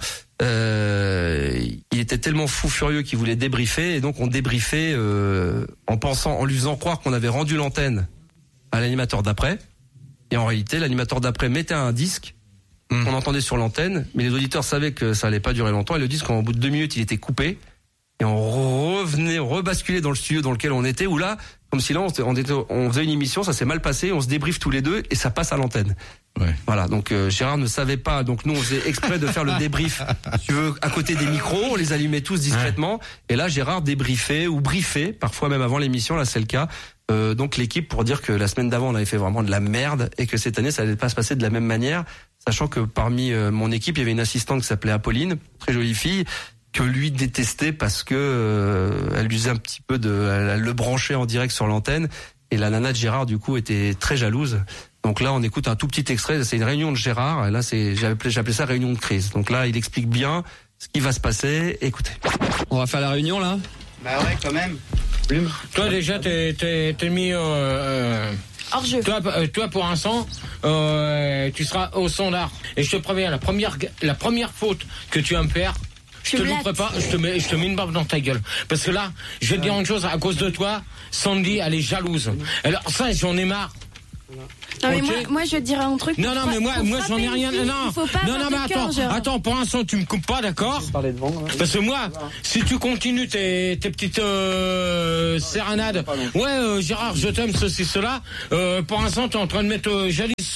il était tellement fou furieux qu'il voulait débriefer, et donc on débriefait en lui faisant croire qu'on avait rendu l'antenne à l'animateur d'après, et en réalité l'animateur d'après mettait un disque qu'on entendait sur l'antenne, mais les auditeurs savaient que ça allait pas durer longtemps, et le disque en bout de 2 minutes il était coupé. Et on rebasculait dans le studio dans lequel on était, où là, comme si là, on faisait une émission, ça s'est mal passé, on se débriefe tous les deux, et ça passe à l'antenne. Ouais. Voilà, donc Gérard ne savait pas, donc nous on faisait exprès de faire le débrief, tu veux, à côté des micros, on les allumait tous discrètement, et là Gérard débriefait, ou briefait, parfois même avant l'émission, là c'est le cas, donc l'équipe, pour dire que la semaine d'avant on avait fait vraiment de la merde, et que cette année ça allait pas se passer de la même manière, sachant que parmi mon équipe, il y avait une assistante qui s'appelait Apolline, très jolie fille, que lui détestait parce que elle lui faisait un petit peu elle le branchait en direct sur l'antenne, et la nana de Gérard du coup était très jalouse. Donc là on écoute un tout petit extrait, c'est une réunion de Gérard, et là j'appelais ça réunion de crise. Donc là il explique bien ce qui va se passer. Écoutez. On va faire la réunion là. Bah ouais, quand même. Toi déjà t'es mis hors jeu. Toi pour l'instant tu seras au standard, et je te préviens, la première faute que tu vas me faire, je te louperai pas, je te mets une barbe dans ta gueule, parce que là je vais te dire une chose, à cause de toi Sandy elle est jalouse. Alors ça j'en ai marre. Non mais moi je dirais un truc. Non mais moi j'en ai rien. Non mais attends, pour l'instant tu me coupes pas, d'accord? Parce que moi, si tu continues tes petites sérénades, Gérard je t'aime ceci cela, pour l'instant t'es en train de mettre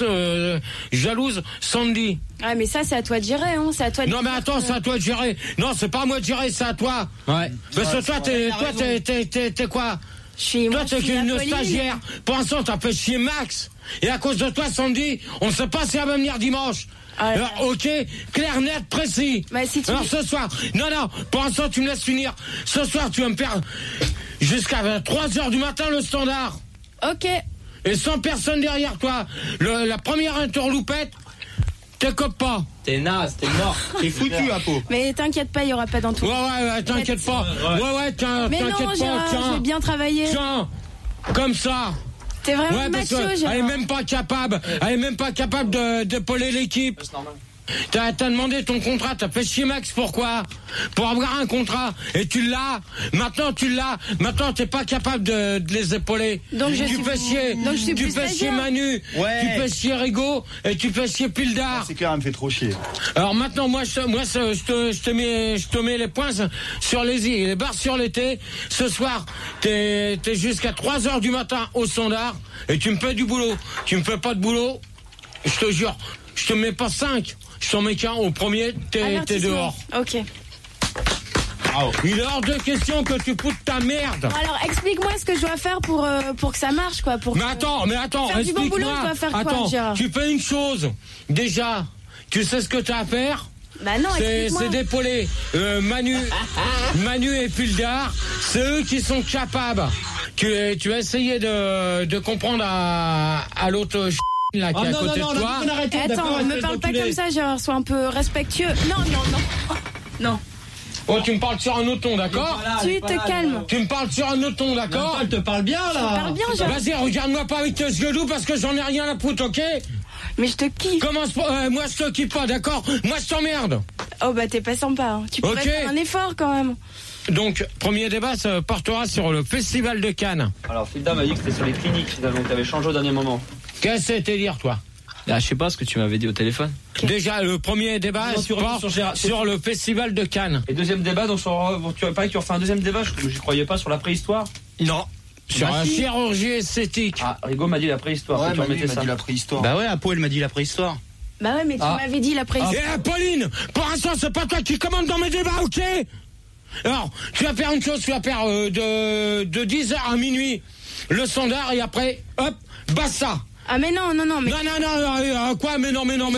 jalouse Sandy. Ah mais ça c'est à toi de gérer, hein, c'est à toi de... Non mais attends, c'est à toi de gérer. Non, c'est pas à moi de gérer, c'est à toi. Ouais. Parce que toi t'es quoi? Toi, t'es une stagiaire. Pour l'instant, t'as fait chier Max. Et à cause de toi, Sandy, on ne sait pas si elle va venir dimanche. Alors, ok, clair, net, précis. Bah, si tu... Alors, ce soir, non, pour l'instant, tu me laisses finir. Ce soir, tu vas me faire jusqu'à 3h du matin le standard. Ok. Et sans personne derrière toi. La première interloupette, t'écope pas. T'es naze, t'es mort. T'es foutu, Apo. Mais t'inquiète pas, il y aura pas d'entour. Ouais, t'inquiète pas. Ouais, t'inquiète pas, Gérard, tiens. j'ai bien travaillé. Tiens, comme ça. T'es vraiment macho, Gérard. Elle est même pas capable d'épauler l'équipe. C'est normal. T'as demandé ton contrat, t'as fait chier Max, pourquoi? Pour avoir un contrat, et tu l'as. Maintenant t'es pas capable de les épauler. Donc tu fais chier Manu, tu fais chier Rigaud, et tu fais chier Pildar. C'est clair, elle me fait trop chier. Alors maintenant, je te mets les points sur les i, les barres sur les t. Ce soir, t'es jusqu'à 3h du matin au standard, et tu me fais du boulot. Tu me fais pas de boulot, je te jure, je te mets pas 5. Je t'en mets qu'un, au premier, t'es dehors. Ok. Il est hors de question que tu foutes ta merde. Bon, alors explique-moi ce que je dois faire pour que ça marche, quoi. Mais attends, faire du bon boulot, je dois faire quoi, Gérard? Tu fais une chose. Déjà, tu sais ce que t'as à faire? Bah non, explique-moi. C'est d'épauler Manu et Pildar. C'est eux qui sont capables. Tu vas essayer de comprendre à l'autre là qui est à côté de toi. Attends, me parle pas comme ça, Gérard, sois un peu respectueux. Non. Oh, tu me parles sur un autre ton, d'accord? Tu te calmes. Tu me parles sur un autre ton, d'accord? Elle te parle bien, là. Je parle bien, Gérard. Vas-y, regarde-moi pas avec tes yeux doux parce que j'en ai rien à foutre, ok? Mais je te kiffe. Moi, je te kiffe pas, d'accord? Moi, je t'emmerde. Oh, bah, t'es pas sympa, hein. Tu pourrais faire un effort, quand même. Donc, premier débat se portera sur le Festival de Cannes. Alors, Filda m'a dit que c'était sur les cliniques, donc t'avais changé au dernier moment. Qu'est-ce que c'était dire, toi? Je sais pas ce que tu m'avais dit au téléphone. Okay. Déjà, le premier débat sur le Festival de Cannes. Et deuxième débat, donc tu as pas que tu refais un deuxième débat, j'y croyais pas, sur la préhistoire? Non. Sur la chirurgie esthétique. Ah, Rigaud m'a dit la préhistoire. Ouais, Manu m'a dit la préhistoire. Bah ouais, Apo, elle m'a dit la préhistoire. Bah ouais, mais tu m'avais dit la préhistoire. Eh, Pauline, pour l'instant, c'est pas toi qui commande dans mes débats, ok? Alors, tu vas faire une chose, tu vas faire de 10h à minuit le standard, et après, hop, basta. Ah mais non. Mais... Non, quoi? Mais non. Mais non.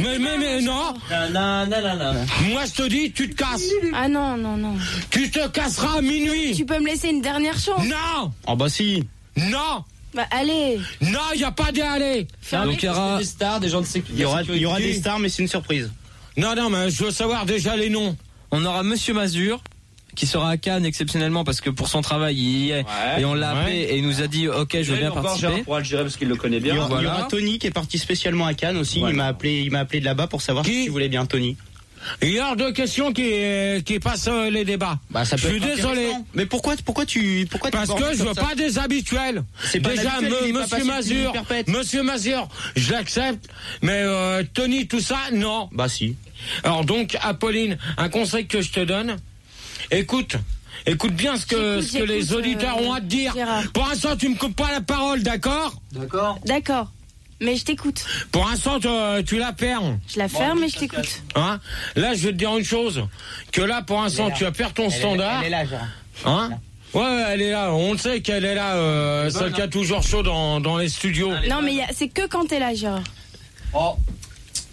Moi, je te dis, tu te casses. Ah non. Tu te casseras à minuit. Tu peux me laisser une dernière chance? Non. Ah bah si. Non. Bah allez. Non, il n'y a pas d'aller. Donc il y aura des stars, des gens de sécurité. Il y aura des stars, mais c'est une surprise. Non, mais je veux savoir déjà les noms. On aura Monsieur Mazur, qui sera à Cannes exceptionnellement parce que pour son travail il y est, et on l'a appelé et il nous a dit ok, je veux bien participer. Pour Algérie parce qu'il le connaît bien. Il y aura Tony qui est parti spécialement à Cannes aussi. Il m'a appelé de là-bas pour savoir si tu voulais bien, Tony. Il y a deux questions qui passent les débats. Bah, ça peut je suis désolé. Mais pourquoi tu parce que je veux pas des habituels. Déjà, Monsieur Mazur, je l'accepte, mais Tony, tout ça, non. Bah si. Alors donc, Apolline, un conseil que je te donne. Écoute bien ce que les auditeurs ont à te dire. Gérard. Pour l'instant, tu me coupes pas la parole, d'accord? D'accord. Mais je t'écoute. Pour l'instant, tu la fermes. Je la ferme, mais je t'écoute. Hein? Là, je vais te dire une chose. Que là, pour l'instant, tu vas faire ton standard. Elle est là, Gérard. Hein? Ouais, elle est là. On le sait qu'elle est là, celle qui a toujours chaud dans les studios. Non, mais c'est que quand t'es là, Gérard. Oh.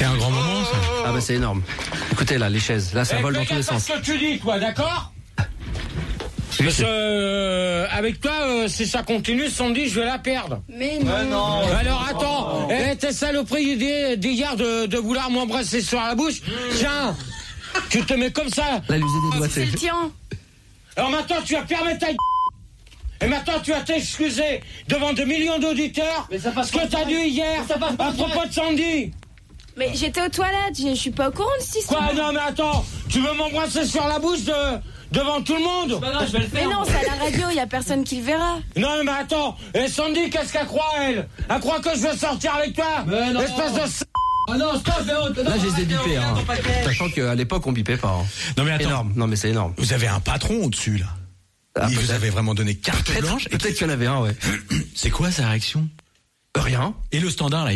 C'est un grand moment, ça. Ah bah c'est énorme. Écoutez là, les chaises, là ça vole dans tous les sens. C'est ce que tu dis, toi, d'accord? Parce que avec toi, si ça continue, Sandy, je vais la perdre. Mais non. Alors attends, tes saloperies d'hier de vouloir m'embrasser sur la bouche, tiens, tu te mets comme ça. Là, l'usée des doigts, C'est le tien. Alors maintenant, tu vas fermer ta et maintenant, tu vas t'excuser devant 2 millions d'auditeurs ce que t'as dit hier à propos de Sandy. Mais j'étais aux toilettes, je suis pas au courant de cette histoire. Quoi? Non mais attends, tu veux m'embrasser sur la bouche devant tout le monde? Non, je vais le faire. Mais non, c'est à la radio, y a personne qui le verra. Non mais attends, et Sandy, qu'est-ce qu'elle croit, elle? Elle croit que je veux sortir avec toi? Mais non. Espèce de Ah non, stop, Là, je les ai bipés, hein. Sachant qu'à l'époque, on bipait pas. Hein. Non mais attends. Énorme. Non mais c'est énorme. Vous avez un patron au-dessus, là. Ah, Il vous avez vraiment donné carte blanche. Peut-être qu'il y en avait un, ouais. C'est quoi sa réaction? Rien. Et le standard, là,